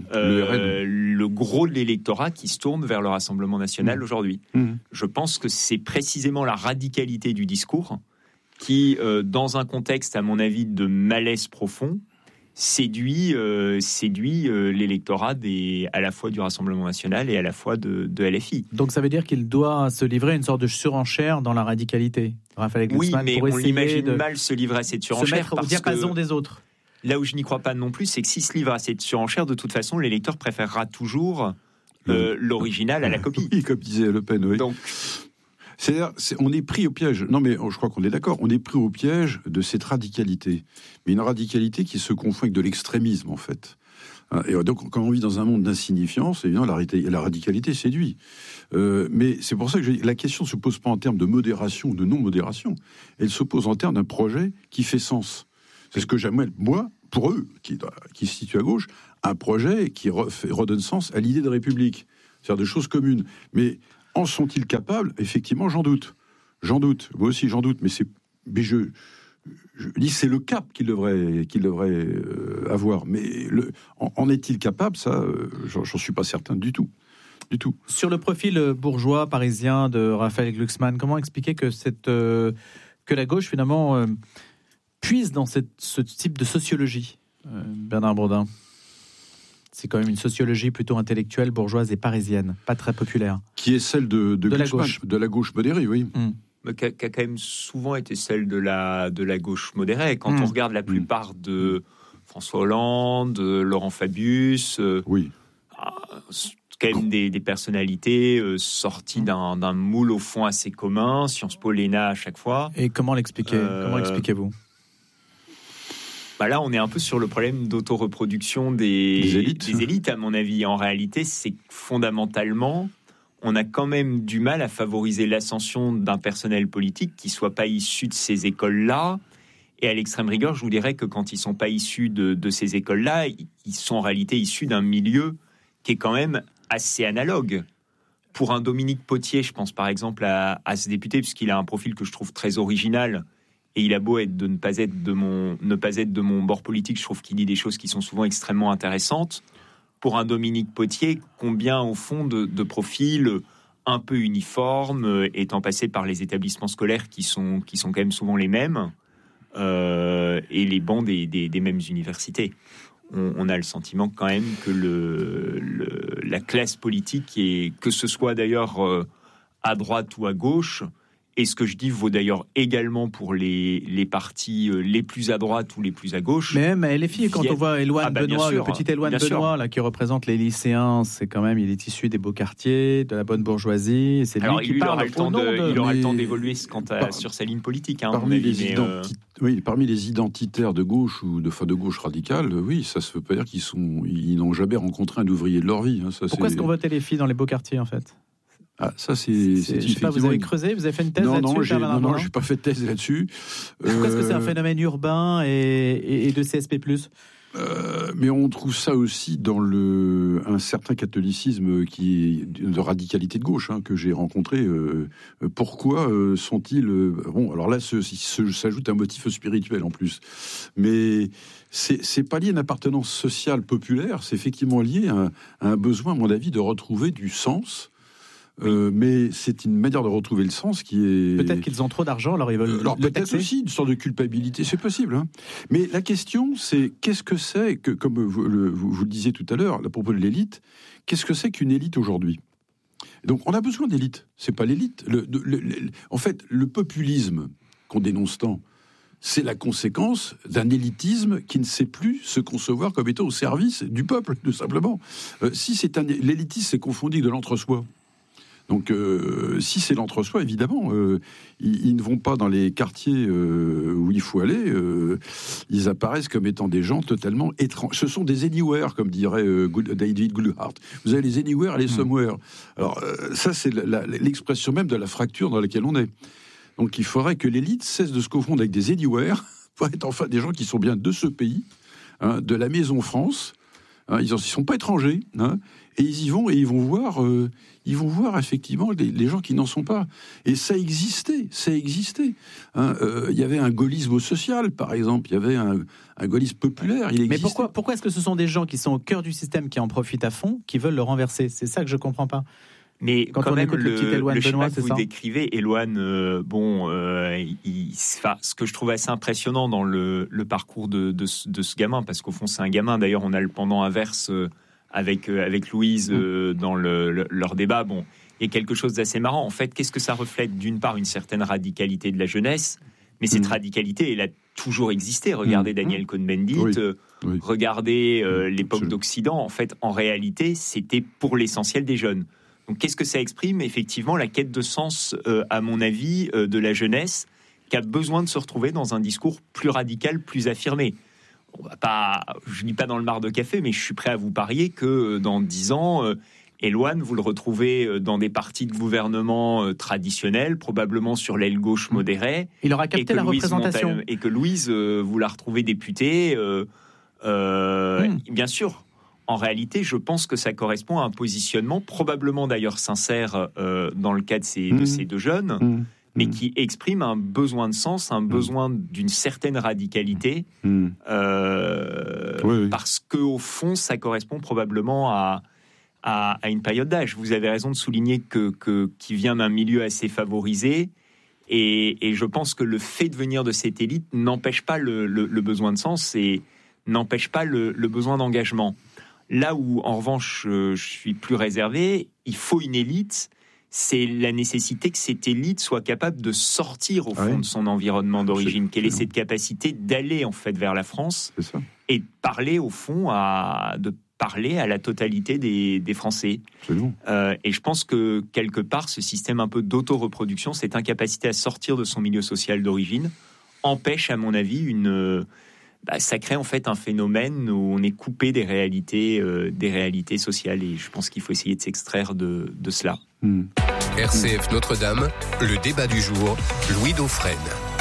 P: le gros de l'électorat qui se tourne vers le Rassemblement national aujourd'hui. Je pense que c'est précisément la radicalité du discours qui, dans un contexte, à mon avis, de malaise profond, séduit l'électorat à la fois du Rassemblement national et à la fois de LFI.
N: Donc ça veut dire qu'il doit se livrer à une sorte de surenchère dans la radicalité, Raphaël Glucksmann,
P: oui, mais on l'imagine mal se livrer à cette surenchère.
N: Se mettre au diapason des autres.
P: Là où je n'y crois pas non plus, c'est que s'il se livre à cette surenchère, de toute façon, l'électeur préférera toujours l'original à la copie.
O: Oui, comme disait Le Pen, oui. Donc... on est pris au piège. Non, mais je crois qu'on est d'accord. On est pris au piège de cette radicalité. Mais une radicalité qui se confond avec de l'extrémisme, en fait. Et donc, quand on vit dans un monde d'insignifiance, évidemment, la radicalité séduit. Mais c'est pour ça que la question ne se pose pas en termes de modération ou de non-modération. Elle se pose en termes d'un projet qui fait sens. C'est ce que j'aimerais, moi, pour eux, qui se situent à gauche, un projet qui redonne sens à l'idée de république. C'est-à-dire de choses communes. Mais... en sont-ils capables ? Effectivement, j'en doute. Moi aussi, j'en doute. Mais je dis c'est le cap qu'il devrait avoir. Mais en est-il capable ? Ça, j'en suis pas certain du tout.
N: Sur le profil bourgeois parisien de Raphaël Glucksmann, comment expliquer que la gauche finalement puise dans ce type de sociologie, Bernard Bourdin ? C'est quand même une sociologie plutôt intellectuelle, bourgeoise et parisienne, pas très populaire.
O: Qui est celle de
N: la gauche.
O: De la gauche modérée, oui.
P: Mais qui a quand même souvent été celle de la gauche modérée. Quand on regarde la plupart de François Hollande, Laurent Fabius, quand même des personnalités sorties d'un moule au fond assez commun, Sciences Po, l'ENA à chaque fois.
N: Et comment l'expliquez-vous ?
P: Là, on est un peu sur le problème d'autoreproduction des élites, à mon avis. En réalité, c'est que fondamentalement, on a quand même du mal à favoriser l'ascension d'un personnel politique qui ne soit pas issu de ces écoles-là. Et à l'extrême rigueur, je vous dirais que quand ils ne sont pas issus de ces écoles-là, ils sont en réalité issus d'un milieu qui est quand même assez analogue. Pour un Dominique Potier, je pense par exemple à ce député, puisqu'il a un profil que je trouve très original, et il a beau être ne pas être de mon bord politique, je trouve qu'il dit des choses qui sont souvent extrêmement intéressantes. Pour un Dominique Potier, combien au fond de profils un peu uniformes, étant passés par les établissements scolaires qui sont quand même souvent les mêmes, et les bancs des mêmes universités. On a le sentiment quand même que la classe politique, que ce soit d'ailleurs à droite ou à gauche, et ce que je dis vaut d'ailleurs également pour les partis les plus à droite ou les plus à gauche.
N: Mais même LFI, quand on voit Éloine Benoît, le petit Éloine Benoît là, qui représente les lycéens, c'est quand même, il est issu des beaux quartiers, de la bonne bourgeoisie. C'est lui qui parle au nom de...
P: Il aura le temps d'évoluer sur sa ligne politique.
O: Parmi les identitaires de gauche ou de gauche radicale, oui, ça se veut pas dire ils n'ont jamais rencontré un ouvrier de leur vie.
N: Pourquoi est-ce qu'on vote LFI dans les beaux quartiers en fait ?
O: Ça c'est
N: je sais pas, vous avez creusé, vous avez fait une thèse là-dessus?
O: Non, j'ai pas fait de thèse là-dessus.
N: Pourquoi est-ce que c'est un phénomène urbain et de CSP+?
O: Mais on trouve ça aussi dans un certain catholicisme qui est de radicalité de gauche que j'ai rencontré. Pourquoi sont-ils bon? Alors là, s'ajoute un motif spirituel en plus, mais c'est pas lié à une appartenance sociale populaire. C'est effectivement lié à un besoin, à mon avis, de retrouver du sens. Mais c'est une manière de retrouver le sens qui est...
N: Peut-être qu'ils ont trop d'argent, alors ils veulent le taxer.
O: Peut-être aussi une sorte de culpabilité, c'est possible. Mais la question, c'est qu'est-ce que c'est que, comme vous le disiez tout à l'heure, à propos de l'élite, qu'est-ce que c'est qu'une élite aujourd'hui ? Donc on a besoin d'élite, c'est pas l'élite. En fait, le populisme qu'on dénonce tant, c'est la conséquence d'un élitisme qui ne sait plus se concevoir comme étant au service du peuple, tout simplement. L'élitisme, c'est confondu de l'entre-soi. Donc, si c'est l'entre-soi, évidemment, ils ne vont pas dans les quartiers où il faut aller. Ils apparaissent comme étant des gens totalement étranges. Ce sont des anywhere, comme dirait David Goulhart. Vous avez les anywhere et les somewhere. Alors, ça, c'est l'expression même de la fracture dans laquelle on est. Donc, il faudrait que l'élite cesse de se confondre avec des anywhere pour être enfin des gens qui sont bien de ce pays, de la maison France. Ils ne sont pas étrangers, et ils y vont et ils vont voir effectivement les gens qui n'en sont pas. Et ça existait. Il y avait un gaullisme social, par exemple. Il y avait un gaullisme populaire. Il existait.
N: Mais pourquoi est-ce que ce sont des gens qui sont au cœur du système, qui en profitent à fond, qui veulent le renverser ? C'est ça que je comprends pas.
P: Mais
N: quand
P: quand
N: on
P: même,
N: écoute le petit Éloine Benoît,
P: que vous décrivez, Éloine, ce que je trouve assez impressionnant dans le parcours de ce gamin, parce qu'au fond, c'est un gamin. D'ailleurs, on a le pendant inverse avec Louise dans leur débat. Bon, il y a quelque chose d'assez marrant. En fait, qu'est-ce que ça reflète ? D'une part, une certaine radicalité de la jeunesse, mais cette radicalité, elle a toujours existé. Regardez Daniel Cohn-Bendit, regardez l'époque d'Occident. En fait, en réalité, c'était pour l'essentiel des jeunes. Donc, qu'est-ce que ça exprime ? Effectivement, la quête de sens, à mon avis, de la jeunesse, qui a besoin de se retrouver dans un discours plus radical, plus affirmé. Je ne dis pas dans le mar de café, mais je suis prêt à vous parier que dans 10 ans, Éloine, vous le retrouvez dans des partis de gouvernement traditionnels, probablement sur l'aile gauche modérée.
N: Il aura capté la représentation.
P: Et que Louise, vous la retrouvez députée. Bien sûr. En réalité, je pense que ça correspond à un positionnement, probablement d'ailleurs sincère dans le cas de ces deux jeunes, mais qui exprime un besoin de sens, un besoin d'une certaine radicalité, parce qu'au fond, ça correspond probablement à une période d'âge. Vous avez raison de souligner qu'il vient d'un milieu assez favorisé, et je pense que le fait de venir de cette élite n'empêche pas le besoin de sens et n'empêche pas le besoin d'engagement. Là où, en revanche, je suis plus réservé, il faut une élite, c'est la nécessité que cette élite soit capable de sortir, au fond, de son environnement d'origine, qu'elle ait cette capacité d'aller, en fait, vers la France et de parler, au fond, à la totalité des Français. Et je pense que, quelque part, ce système un peu d'autoreproduction, cette incapacité à sortir de son milieu social d'origine, empêche, à mon avis, ça crée en fait un phénomène où on est coupé des réalités sociales, et je pense qu'il faut essayer de s'extraire de cela.
C: RCF Notre-Dame, le débat du jour, Louis Dauphren.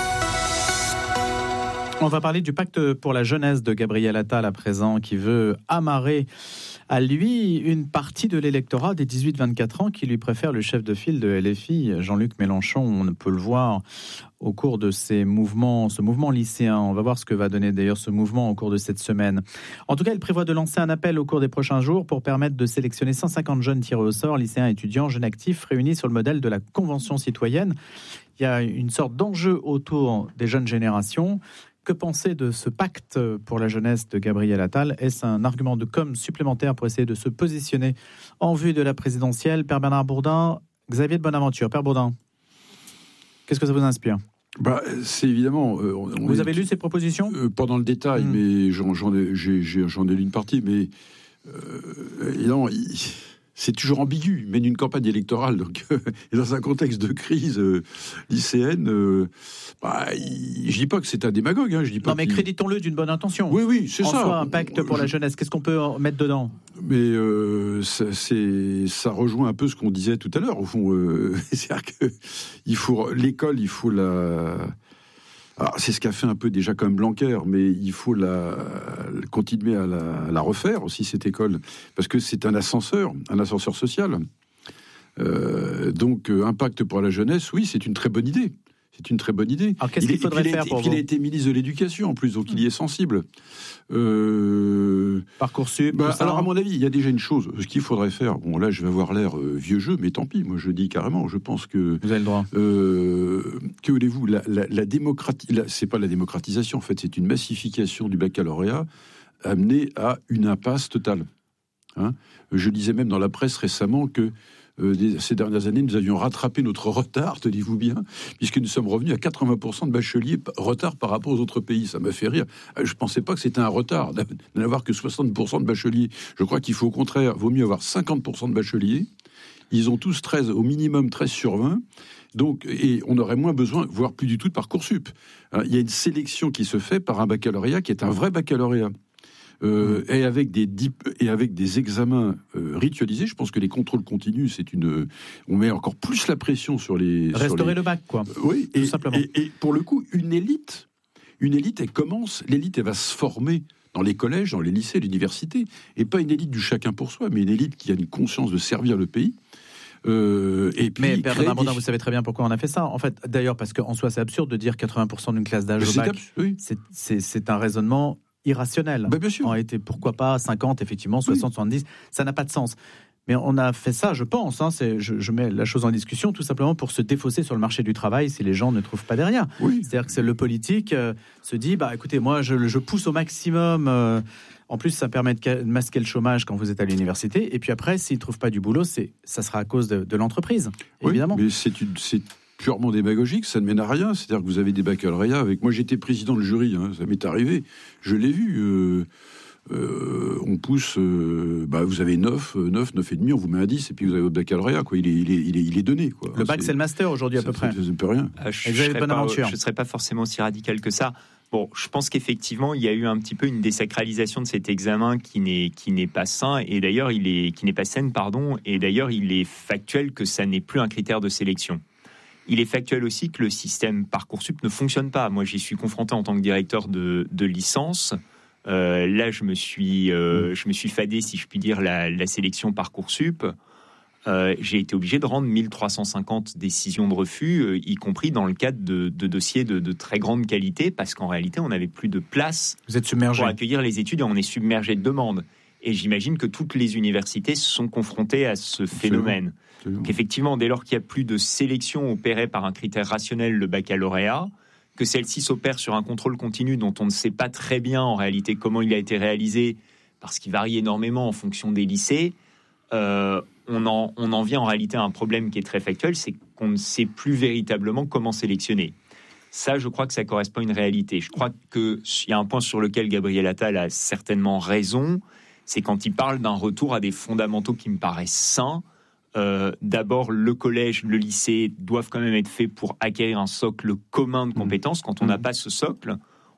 N: On va parler du pacte pour la jeunesse de Gabriel Attal à présent, qui veut amarrer à lui une partie de l'électorat des 18-24 ans qui lui préfère le chef de file de LFI, Jean-Luc Mélenchon. On peut le voir au cours de ce mouvement lycéen. On va voir ce que va donner d'ailleurs ce mouvement au cours de cette semaine. En tout cas, il prévoit de lancer un appel au cours des prochains jours pour permettre de sélectionner 150 jeunes tirés au sort, lycéens, étudiants, jeunes actifs, réunis sur le modèle de la Convention citoyenne. Il y a une sorte d'enjeu autour des jeunes générations. Que penser de ce pacte pour la jeunesse de Gabriel Attal ? Est-ce un argument de com' supplémentaire pour essayer de se positionner en vue de la présidentielle ? Père Bernard Bourdin, Xavier de Bonaventure. Père Bourdin, qu'est-ce que ça vous inspire ?
O: C'est évidemment...
N: vous avez lu ces propositions ?
O: Pas dans le détail, mais j'en ai lu une partie. Mais évidemment, c'est toujours ambigu. Il mène une campagne électorale, donc dans un contexte de crise lycéenne, je dis pas que c'est un démagogue. Je dis pas.
N: Non, mais créditons-le d'une bonne intention.
O: Oui, c'est ça.
N: Soit un pacte pour la jeunesse. Qu'est-ce qu'on peut mettre dedans ?
O: Mais ça rejoint un peu ce qu'on disait tout à l'heure. Au fond, c'est-à-dire que l'école, il faut la. Alors, c'est ce qu'a fait un peu déjà comme Blanquer, mais il faut continuer à la refaire aussi, cette école, parce que c'est un ascenseur social. Donc, un pacte pour la jeunesse, oui, c'est une très bonne idée. C'est une très bonne idée.
N: Alors, qu'est-ce qu'il faudrait faire pour vous ?
O: Il a été ministre de l'Éducation, en plus, donc il y est sensible.
N: Parcoursup,
O: alors, à mon avis, il y a déjà une chose. Ce qu'il faudrait faire, bon, là, je vais avoir l'air vieux jeu, mais tant pis. Moi, je dis carrément, je pense que...
N: Vous avez le droit.
O: Que voulez-vous ? La démocratie... c'est pas la démocratisation, en fait, c'est une massification du baccalauréat amenée à une impasse totale. Je lisais même dans la presse récemment que ces dernières années, nous avions rattrapé notre retard, tenez-vous bien, puisque nous sommes revenus à 80% de bacheliers retard par rapport aux autres pays. Ça m'a fait rire. Je ne pensais pas que c'était un retard d'avoir que 60% de bacheliers. Je crois qu'il faut au contraire, vaut mieux avoir 50% de bacheliers. Ils ont tous au minimum 13 sur 20. Donc, et on aurait moins besoin, voire plus du tout, de Parcoursup. Il y a une sélection qui se fait par un baccalauréat qui est un vrai baccalauréat. Et avec des examens ritualisés. Je pense que les contrôles continus, on met encore plus la pression sur les...
N: Restaurer le bac, quoi.
O: Oui,
N: tout simplement.
O: Et pour le coup, une élite, l'élite, elle va se former dans les collèges, dans les lycées, l'université, et pas une élite du chacun pour soi, mais une élite qui a une conscience de servir le pays. Et puis,
N: mais Père Bernard Bourdin, vous savez très bien pourquoi on a fait ça. En fait, d'ailleurs, parce qu'en soi, c'est absurde de dire 80% d'une classe d'âge au bac. C'est un raisonnement irrationnel.
O: Bien sûr.
N: En réalité, pourquoi pas 50, effectivement, 60, 70, ça n'a pas de sens. Mais on a fait ça, je pense, je mets la chose en discussion, tout simplement pour se défausser sur le marché du travail si les gens ne trouvent pas derrière. C'est-à-dire que le politique se dit, écoutez, moi, je pousse au maximum. En plus, ça permet de masquer le chômage quand vous êtes à l'université. Et puis après, s'ils ne trouvent pas du boulot, ça sera à cause de l'entreprise, évidemment.
O: Mais c'est purement démagogique, ça ne mène à rien. C'est-à-dire que vous avez des baccalauréats moi, j'étais président de jury, ça m'est arrivé. Je l'ai vu. On pousse, vous avez 9 et demi, on vous met un 10, et puis vous avez votre baccalauréat, quoi. Il est donné, quoi.
N: Le bac, c'est le master aujourd'hui, à peu près.
O: Ça ne peut rien.
P: Je ne serais pas forcément aussi radical que ça. Bon, je pense qu'effectivement, il y a eu un petit peu une désacralisation de cet examen qui n'est pas sain, et d'ailleurs, qui n'est pas saine, pardon, et d'ailleurs, il est factuel que ça n'est plus un critère de sélection. Il est factuel aussi que le système Parcoursup ne fonctionne pas. Moi, j'y suis confronté en tant que directeur de licence. Là, je me suis fadé, si je puis dire, la sélection Parcoursup. J'ai été obligé de rendre 1350 décisions de refus, y compris dans le cadre de dossiers de très grande qualité, parce qu'en réalité, on n'avait plus de place pour accueillir les études et on est submergé de demandes. Et j'imagine que toutes les universités se sont confrontées à ce phénomène. Donc effectivement, dès lors qu'il n'y a plus de sélection opérée par un critère rationnel, le baccalauréat, que celle-ci s'opère sur un contrôle continu dont on ne sait pas très bien en réalité comment il a été réalisé, parce qu'il varie énormément en fonction des lycées, on en vient en réalité à un problème qui est très factuel, c'est qu'on ne sait plus véritablement comment sélectionner. Ça, je crois que ça correspond à une réalité. Je crois qu'il y a un point sur lequel Gabriel Attal a certainement raison, c'est quand il parle d'un retour à des fondamentaux qui me paraissent sains. D'abord, le collège, le lycée doivent quand même être faits pour acquérir un socle commun de compétences. Quand on n'a pas ce socle,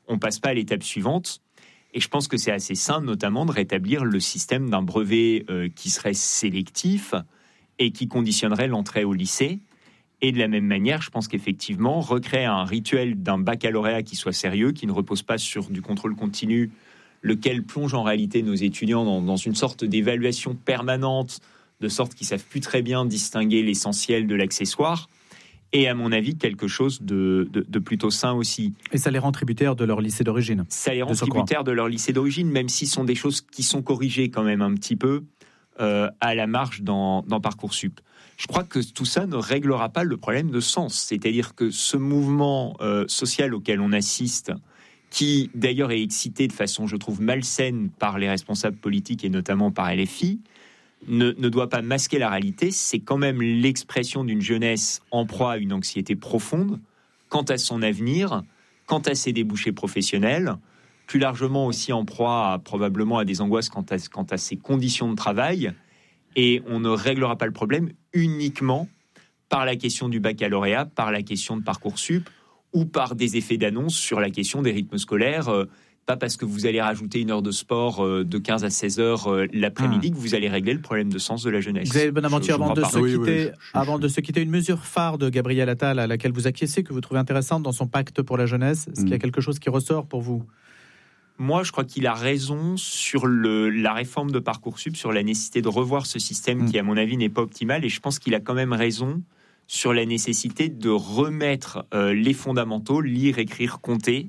P: on passe pas à l'étape suivante. Et je pense que c'est assez sain, notamment, de rétablir le système d'un brevet qui serait sélectif et qui conditionnerait l'entrée au lycée. Et de la même manière, je pense qu'effectivement, recréer un rituel d'un baccalauréat qui soit sérieux, qui ne repose pas sur du contrôle continu, lequel plonge en réalité nos étudiants dans une sorte d'évaluation permanente, de sorte qu'ils ne savent plus très bien distinguer l'essentiel de l'accessoire, et à mon avis, quelque chose de plutôt sain aussi.
N: Et ça les rend tributaires de leur lycée d'origine.
P: Ça les rend tributaires de leur lycée d'origine, même si ce sont des choses qui sont corrigées quand même un petit peu à la marge dans Parcoursup. Je crois que tout ça ne réglera pas le problème de sens. C'est-à-dire que ce mouvement social auquel on assiste, qui d'ailleurs est excité de façon, je trouve, malsaine par les responsables politiques et notamment par LFI, ne doit pas masquer la réalité. C'est quand même l'expression d'une jeunesse en proie à une anxiété profonde quant à son avenir, quant à ses débouchés professionnels, plus largement aussi en proie probablement à des angoisses quant à ses conditions de travail. Et on ne réglera pas le problème uniquement par la question du baccalauréat, par la question de Parcoursup ou par des effets d'annonce sur la question des rythmes scolaires. Pas parce que vous allez rajouter une heure de sport de 15 à 16 heures l'après-midi que vous allez régler le problème de sens de la jeunesse.
N: Xavier Bonaventure, avant de se quitter, une mesure phare de Gabriel Attal à laquelle vous acquiescez, que vous trouvez intéressante dans son pacte pour la jeunesse. Est-ce qu'il y a quelque chose qui ressort pour vous ?
P: Moi, je crois qu'il a raison sur la réforme de Parcoursup, sur la nécessité de revoir ce système qui, à mon avis, n'est pas optimal. Et je pense qu'il a quand même raison sur la nécessité de remettre les fondamentaux, lire, écrire, compter,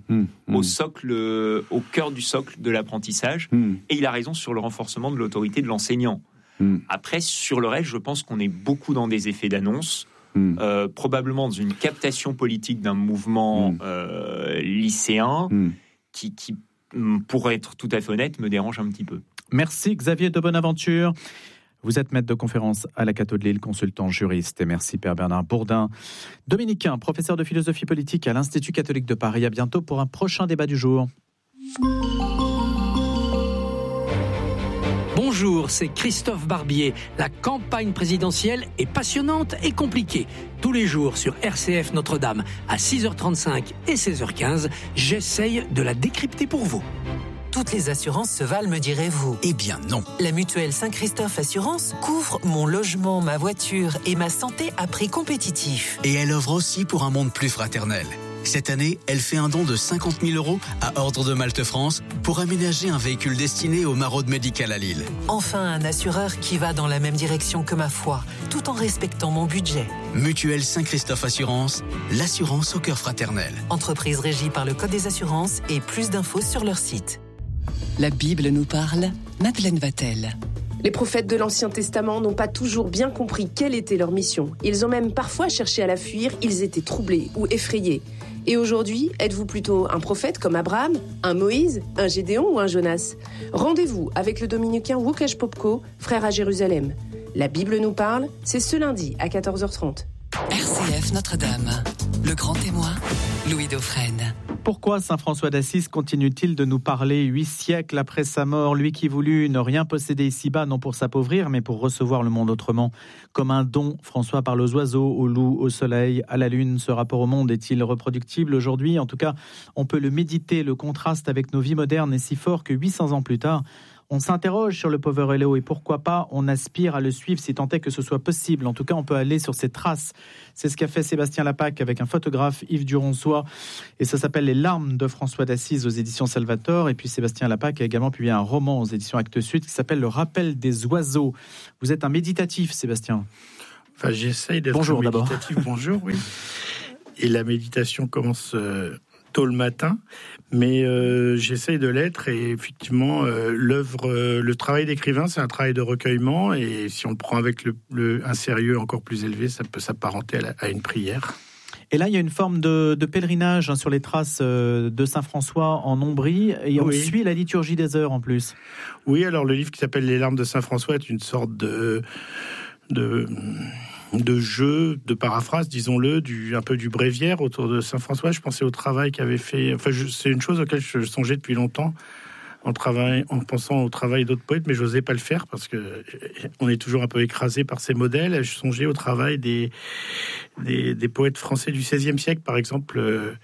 P: au cœur du socle de l'apprentissage. Et il a raison sur le renforcement de l'autorité de l'enseignant. Après, sur le reste, je pense qu'on est beaucoup dans des effets d'annonce, probablement dans une captation politique d'un mouvement lycéen qui, pour être tout à fait honnête, me dérange un petit peu.
N: Merci Xavier de Bonaventure. Vous êtes maître de conférence à la Cato de Lille, consultant juriste. Et merci Père Bernard Bourdin. Dominicain, professeur de philosophie politique à l'Institut catholique de Paris. À bientôt pour un prochain débat du jour.
Q: Bonjour, c'est Christophe Barbier. La campagne présidentielle est passionnante et compliquée. Tous les jours sur RCF Notre-Dame à 6h35 et 16h15, j'essaye de la décrypter pour vous.
R: Toutes les assurances se valent, me direz-vous? Eh bien non. La mutuelle Saint-Christophe Assurance couvre mon logement, ma voiture et ma santé à prix compétitif.
S: Et elle œuvre aussi pour un monde plus fraternel. Cette année, elle fait un don de 50 000 € à Ordre de Malte France pour aménager un véhicule destiné aux maraudes médicales à Lille.
R: Enfin, un assureur qui va dans la même direction que ma foi, tout en respectant mon budget.
S: Mutuelle Saint-Christophe Assurance, l'assurance au cœur fraternel.
R: Entreprise régie par le Code des assurances et plus d'infos sur leur site.
D: La Bible nous parle, Madeleine Vatel.
G: Les prophètes de l'Ancien Testament n'ont pas toujours bien compris quelle était leur mission. Ils ont même parfois cherché à la fuir, ils étaient troublés ou effrayés. Et aujourd'hui, êtes-vous plutôt un prophète comme Abraham, un Moïse, un Gédéon ou un Jonas ? Rendez-vous avec le dominicain Łukasz Popko, frère à Jérusalem. La Bible nous parle, c'est ce lundi à 14h30.
D: RCF Notre-Dame, le grand témoin, Louis Dauphren.
N: Pourquoi saint François d'Assise continue-t-il de nous parler 8 siècles après sa mort, lui qui voulut ne rien posséder ici-bas, non pour s'appauvrir, mais pour recevoir le monde autrement? Comme un don, François parle aux oiseaux, aux loups, au soleil, à la lune. Ce rapport au monde est-il reproductible aujourd'hui? En tout cas, on peut le méditer. Le contraste avec nos vies modernes est si fort que 800 ans plus tard, on s'interroge sur le pauvre Léo et pourquoi pas on aspire à le suivre si tant est que ce soit possible. En tout cas, on peut aller sur ses traces. C'est ce qu'a fait Sébastien Lapaque avec un photographe, Yves Duronçois, et ça s'appelle Les larmes de François d'Assise aux éditions Salvator. Et puis Sébastien Lapaque a également publié un roman aux éditions Actes Sud qui s'appelle Le rappel des oiseaux. Vous êtes un méditatif, Sébastien.
T: Enfin, j'essaye d'être
N: Bonjour,
T: méditatif.
N: d'abord.
T: Bonjour, oui. Et la méditation commence tôt le matin, mais j'essaye de l'être. Et effectivement, le travail d'écrivain, c'est un travail de recueillement. Et si on le prend avec un sérieux encore plus élevé, ça peut s'apparenter à une prière.
N: Et là, il y a une forme de pèlerinage sur les traces de Saint-François en Ombrie, et on suit la liturgie des heures en plus.
T: Oui, alors le livre qui s'appelle Les larmes de Saint-François est une sorte de jeu, de paraphrase, disons-le, un peu du bréviaire autour de Saint-François. Je pensais au travail qu'avait fait... Enfin, c'est une chose auquel je songeais depuis longtemps, en pensant au travail d'autres poètes, mais je n'osais pas le faire parce que on est toujours un peu écrasé par ces modèles. Je songeais au travail des poètes français du XVIe siècle, par exemple,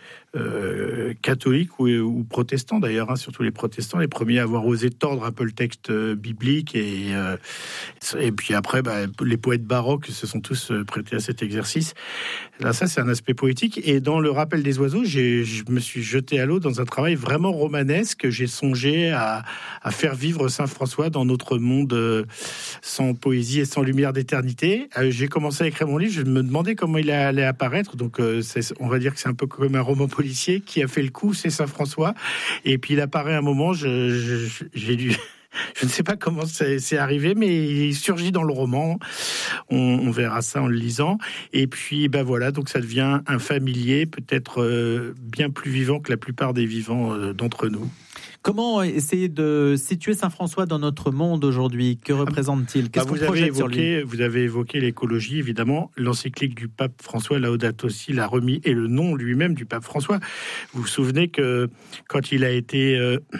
T: catholiques ou protestants d'ailleurs, hein, surtout les protestants, les premiers à avoir osé tordre un peu le texte biblique, et puis après, les poètes baroques se sont tous prêtés à cet exercice. Là, ça, c'est un aspect poétique. Et dans le Rappel des oiseaux, je me suis jeté à l'eau dans un travail vraiment romanesque. J'ai songé à faire vivre Saint François dans notre monde sans poésie et sans lumière d'éternité. J'ai commencé à écrire mon livre, je me demandais comment il allait apparaître. Donc, on va dire que c'est un peu comme un roman policier. Qui a fait le coup, c'est Saint François. Et puis il apparaît un moment, j'ai dû... Je ne sais pas comment c'est arrivé, mais il surgit dans le roman. On verra ça en le lisant. Et puis, voilà, donc ça devient un familier, peut-être bien plus vivant que la plupart des vivants d'entre nous.
N: Comment essayer de situer Saint François dans notre monde aujourd'hui ? Que représente-t-il ? Qu'est-ce qu'on projette sur lui ?
T: Vous avez évoqué l'écologie, évidemment. L'encyclique du pape François, Laudato Si, l'a remis, et le nom lui-même du pape François. Vous vous souvenez que quand il a été...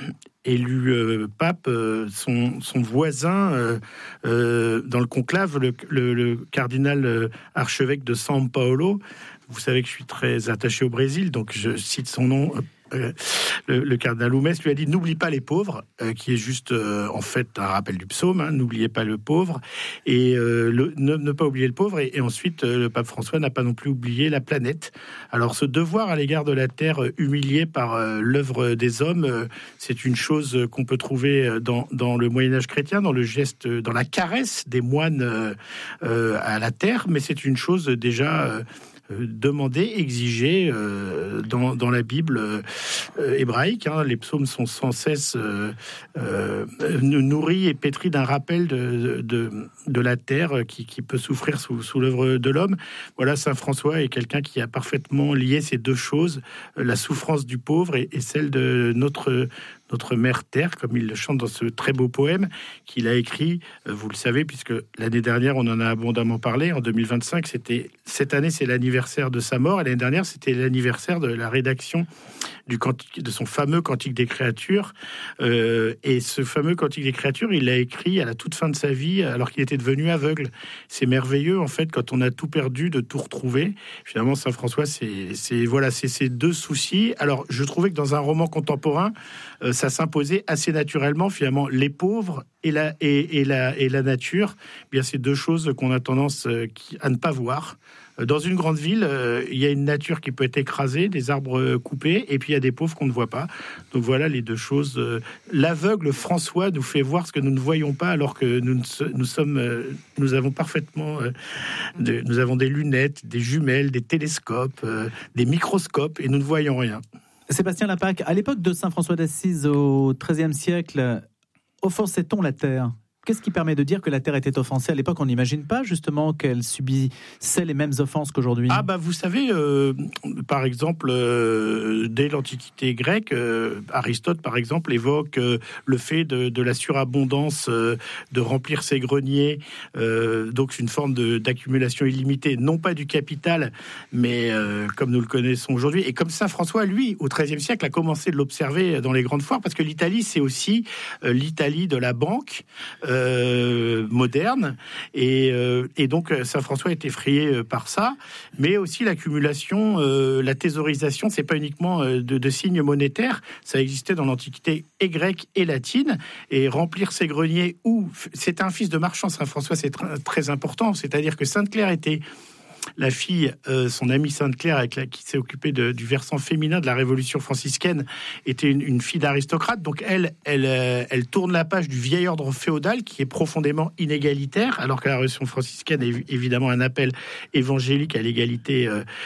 T: élu pape, son voisin dans le conclave, le cardinal archevêque de São Paulo, vous savez que je suis très attaché au Brésil, donc je cite son nom. Le cardinal Loumès lui a dit « N'oublie pas les pauvres », qui est juste en fait un rappel du psaume, hein, « N'oubliez pas le pauvre », et ne pas oublier le pauvre, et ensuite le pape François n'a pas non plus oublié la planète. Alors ce devoir à l'égard de la Terre humiliée par l'œuvre des hommes, c'est une chose qu'on peut trouver dans le Moyen-Âge chrétien, dans le geste, dans la caresse des moines à la Terre, mais c'est une chose déjà... demandé, exigé dans la Bible hébraïque. Hein. Les psaumes sont sans cesse nourris et pétris d'un rappel de la terre qui peut souffrir sous l'œuvre de l'homme. Voilà, Saint François est quelqu'un qui a parfaitement lié ces deux choses, la souffrance du pauvre et celle de notre mère terre, comme il le chante dans ce très beau poème qu'il a écrit, vous le savez, puisque l'année dernière, on en a abondamment parlé, en 2025, cette année, c'est l'anniversaire de sa mort, et l'année dernière, c'était l'anniversaire de la rédaction de son fameux Cantique des créatures, et ce fameux Cantique des créatures, il l'a écrit à la toute fin de sa vie, alors qu'il était devenu aveugle. C'est merveilleux, en fait, quand on a tout perdu, de tout retrouver. Finalement, Saint François, c'est ces deux soucis. Alors, je trouvais que dans un roman contemporain, ça s'imposait assez naturellement, finalement, les pauvres et la nature. Bien, c'est deux choses qu'on a tendance à ne pas voir. Dans une grande ville, il y a une nature qui peut être écrasée, des arbres coupés, et puis il y a des pauvres qu'on ne voit pas. Donc voilà les deux choses. L'aveugle François nous fait voir ce que nous ne voyons pas, alors que nous avons parfaitement... nous avons des lunettes, des jumelles, des télescopes, des microscopes, et nous ne voyons rien.
N: Sébastien Lapac, à l'époque de Saint François d'Assise au XIIIe siècle, offensait-on la terre ? Qu'est-ce qui permet de dire que la terre était offensée ? À l'époque, on n'imagine pas justement qu'elle subissait les mêmes offenses qu'aujourd'hui.
T: Vous savez, par exemple, dès l'Antiquité grecque, Aristote, par exemple, évoque le fait de la surabondance, de remplir ses greniers, donc une forme d'accumulation illimitée, non pas du capital, mais comme nous le connaissons aujourd'hui. Et comme Saint François, lui, au XIIIe siècle, a commencé de l'observer dans les grandes foires, parce que l'Italie, c'est aussi l'Italie de la banque, moderne, et donc Saint François est effrayé par ça, mais aussi l'accumulation, la thésaurisation, c'est pas uniquement de signes monétaires, ça existait dans l'Antiquité et grecque et latine, et remplir ses greniers, c'est un fils de marchand, Saint François, c'est très important, c'est-à-dire que Sainte Claire était la fille, son amie Sainte-Claire, qui s'est occupée du versant féminin de la Révolution franciscaine, était une fille d'aristocrate. Donc elle tourne la page du vieil ordre féodal qui est profondément inégalitaire, alors que la Révolution franciscaine est évidemment un appel évangélique à l'égalité